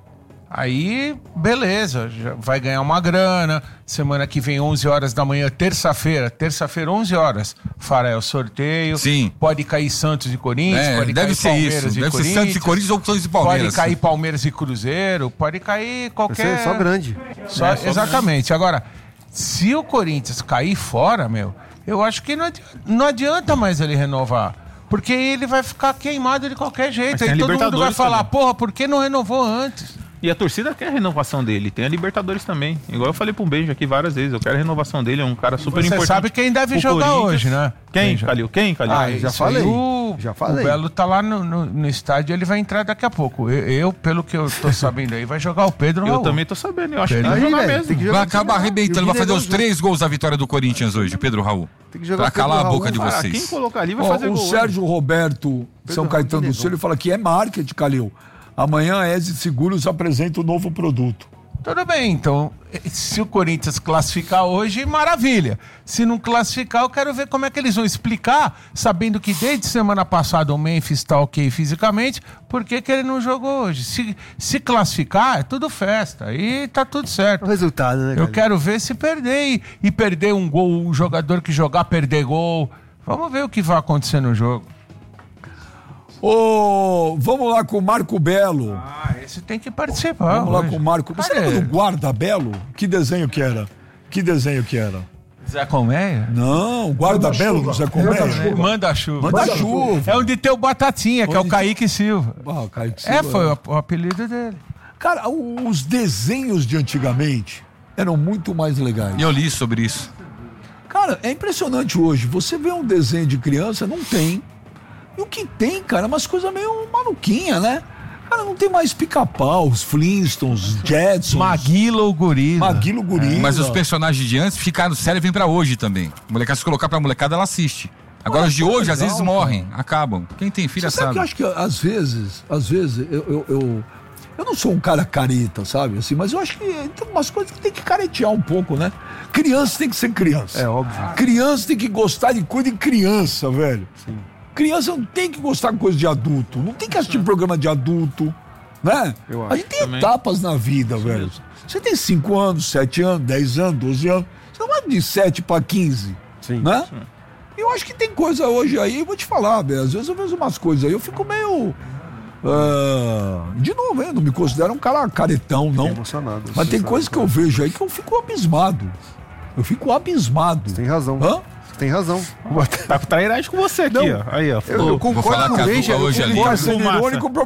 [SPEAKER 6] Aí, beleza, já vai ganhar uma grana. Semana que vem, onze horas da manhã, terça-feira. Terça-feira, onze horas. Fará o sorteio.
[SPEAKER 16] Sim.
[SPEAKER 6] Pode cair Santos e Corinthians.
[SPEAKER 16] É,
[SPEAKER 6] pode
[SPEAKER 16] deve
[SPEAKER 6] cair
[SPEAKER 16] ser
[SPEAKER 6] Palmeiras
[SPEAKER 16] isso.
[SPEAKER 6] e
[SPEAKER 16] Deve ser
[SPEAKER 6] Corinthians.
[SPEAKER 16] Santos e Corinthians ou Santos e Palmeiras.
[SPEAKER 6] Pode cair Palmeiras e Cruzeiro. Pode cair qualquer.
[SPEAKER 15] Vai ser só grande.
[SPEAKER 6] Só-
[SPEAKER 17] É, só
[SPEAKER 6] exatamente. Agora, se o Corinthians cair fora, meu, eu acho que não adianta, não adianta mais ele renovar. Porque ele vai ficar queimado de qualquer jeito.
[SPEAKER 17] Mas tem
[SPEAKER 6] Aí
[SPEAKER 17] a
[SPEAKER 6] todo mundo vai
[SPEAKER 17] Libertadores
[SPEAKER 6] falar,
[SPEAKER 17] também.
[SPEAKER 6] porra, por que não renovou antes?
[SPEAKER 17] E a torcida quer a renovação dele. Tem a Libertadores também. Igual eu falei pro Beijo aqui várias vezes. Eu quero a renovação dele. É um cara super
[SPEAKER 6] Você
[SPEAKER 17] importante.
[SPEAKER 6] sabe quem deve
[SPEAKER 17] pro
[SPEAKER 6] jogar
[SPEAKER 17] Corinthians.
[SPEAKER 6] hoje, né?
[SPEAKER 17] Quem,
[SPEAKER 6] Quem?
[SPEAKER 17] Calil? Quem, Calil?
[SPEAKER 15] Ah, já
[SPEAKER 6] isso aí,
[SPEAKER 15] falei.
[SPEAKER 6] O,
[SPEAKER 15] Já falei.
[SPEAKER 6] o Belo tá lá no, no, no estádio, ele vai entrar daqui a pouco. Eu, eu, pelo que eu tô sabendo aí, vai jogar o Pedro
[SPEAKER 17] Eu
[SPEAKER 6] Raul.
[SPEAKER 17] também tô sabendo. Eu acho que
[SPEAKER 6] Pedro
[SPEAKER 17] tem que
[SPEAKER 15] Aí,
[SPEAKER 17] jogar
[SPEAKER 15] velho,
[SPEAKER 17] mesmo.
[SPEAKER 15] tem que
[SPEAKER 16] Vai
[SPEAKER 15] jogar
[SPEAKER 16] acabar
[SPEAKER 15] de
[SPEAKER 16] arrebentando,
[SPEAKER 15] E o
[SPEAKER 16] vai fazer os
[SPEAKER 15] Guilherme
[SPEAKER 16] três gols da vitória do Corinthians hoje, Pedro Raul.
[SPEAKER 15] Tem que jogar
[SPEAKER 16] Pra calar a
[SPEAKER 15] Pedro
[SPEAKER 16] boca de
[SPEAKER 15] Raul.
[SPEAKER 17] Ah,
[SPEAKER 16] vocês.
[SPEAKER 17] quem colocar ali vai
[SPEAKER 19] Ó,
[SPEAKER 17] fazer
[SPEAKER 19] o
[SPEAKER 17] gol. né?
[SPEAKER 19] Sérgio Roberto São
[SPEAKER 15] Pedro
[SPEAKER 19] Caetano do
[SPEAKER 15] Raul,
[SPEAKER 19] Sul, ele fala que é marketing, Calil. Amanhã a Eze Seguros apresenta o novo produto.
[SPEAKER 6] Tudo bem, então, se o Corinthians classificar hoje, maravilha. Se não classificar, eu quero ver como é que eles vão explicar, sabendo que desde semana passada o Memphis está ok fisicamente, por que que ele não jogou hoje? Se, se classificar, é tudo festa, aí tá tudo certo.
[SPEAKER 15] O resultado, né,
[SPEAKER 6] Eu
[SPEAKER 15] cara?
[SPEAKER 6] quero ver se perder e, e perder um gol, um jogador que jogar, perder gol. Vamos ver o que vai acontecer no jogo.
[SPEAKER 19] Ô, vamos lá com o Marco Belo.
[SPEAKER 6] Ah, esse tem que participar.
[SPEAKER 19] Vamos lá
[SPEAKER 6] hoje.
[SPEAKER 19] com o Marco. Você
[SPEAKER 6] Cadê?
[SPEAKER 19] lembra do Guarda Belo? Que desenho que era? Que desenho que era?
[SPEAKER 6] Zé Colmeia?
[SPEAKER 19] Não, Guarda Belo do Zé Colmeia.
[SPEAKER 6] Manda chuva.
[SPEAKER 19] Manda chuva.
[SPEAKER 6] É onde tem o Batatinha, que é o
[SPEAKER 19] Onde-
[SPEAKER 6] Kaique Silva.
[SPEAKER 19] Ah, Kaique
[SPEAKER 6] É,
[SPEAKER 19] Silva.
[SPEAKER 6] foi o, o apelido dele.
[SPEAKER 19] Cara, o- os desenhos de antigamente eram muito mais legais.
[SPEAKER 16] Eu li sobre isso.
[SPEAKER 19] Cara, é impressionante hoje. Você vê um desenho de criança, não tem. E o que tem, cara, é umas coisas meio maluquinha, né? Cara, não tem mais Pica-Pau, os Flintstones, Jetsons.
[SPEAKER 6] Maguila ou Gorila.
[SPEAKER 19] Maguila ou Gorila.
[SPEAKER 16] Mas os personagens de antes ficaram sérios e vêm pra hoje também. Molecada, se colocar pra molecada, ela assiste. Agora os de hoje, legal, às vezes, morrem, cara. Acabam. Quem tem filha
[SPEAKER 19] Você sabe.
[SPEAKER 16] sabe.
[SPEAKER 19] Que eu acho que, às vezes, às vezes, eu, eu, eu, eu não sou um cara careta, sabe? Assim, mas eu acho que tem umas coisas que tem que caretear um pouco, né? Criança tem que ser criança.
[SPEAKER 15] É óbvio.
[SPEAKER 19] Criança tem que gostar de coisa de criança, velho. Sim. Criança não tem que gostar de coisa de adulto. Não tem que assistir programa de adulto, né? Eu acho. A gente tem também etapas na vida, Isso velho. Mesmo. Você tem cinco anos, sete anos, dez anos, doze anos. Você não vai de sete para quinze,
[SPEAKER 15] Sim.
[SPEAKER 19] né?
[SPEAKER 15] Sim.
[SPEAKER 19] Eu acho que tem coisa hoje aí, vou te falar, Bé, às vezes eu vejo umas coisas aí, eu fico meio... Uh, de novo, eu não me considero um cara caretão, não.
[SPEAKER 15] Emocionado.
[SPEAKER 19] Mas tem coisas que eu vejo aí que eu fico abismado. Eu fico abismado.
[SPEAKER 15] Você tem razão.
[SPEAKER 19] Hã?
[SPEAKER 15] Tem razão.
[SPEAKER 17] Tá com trairagem com você aqui,
[SPEAKER 15] não,
[SPEAKER 17] ó. Aí, ó.
[SPEAKER 15] Eu, eu concordo com o Benja,
[SPEAKER 16] hoje
[SPEAKER 15] ele
[SPEAKER 16] ali.
[SPEAKER 15] tá
[SPEAKER 19] sendo irônico pra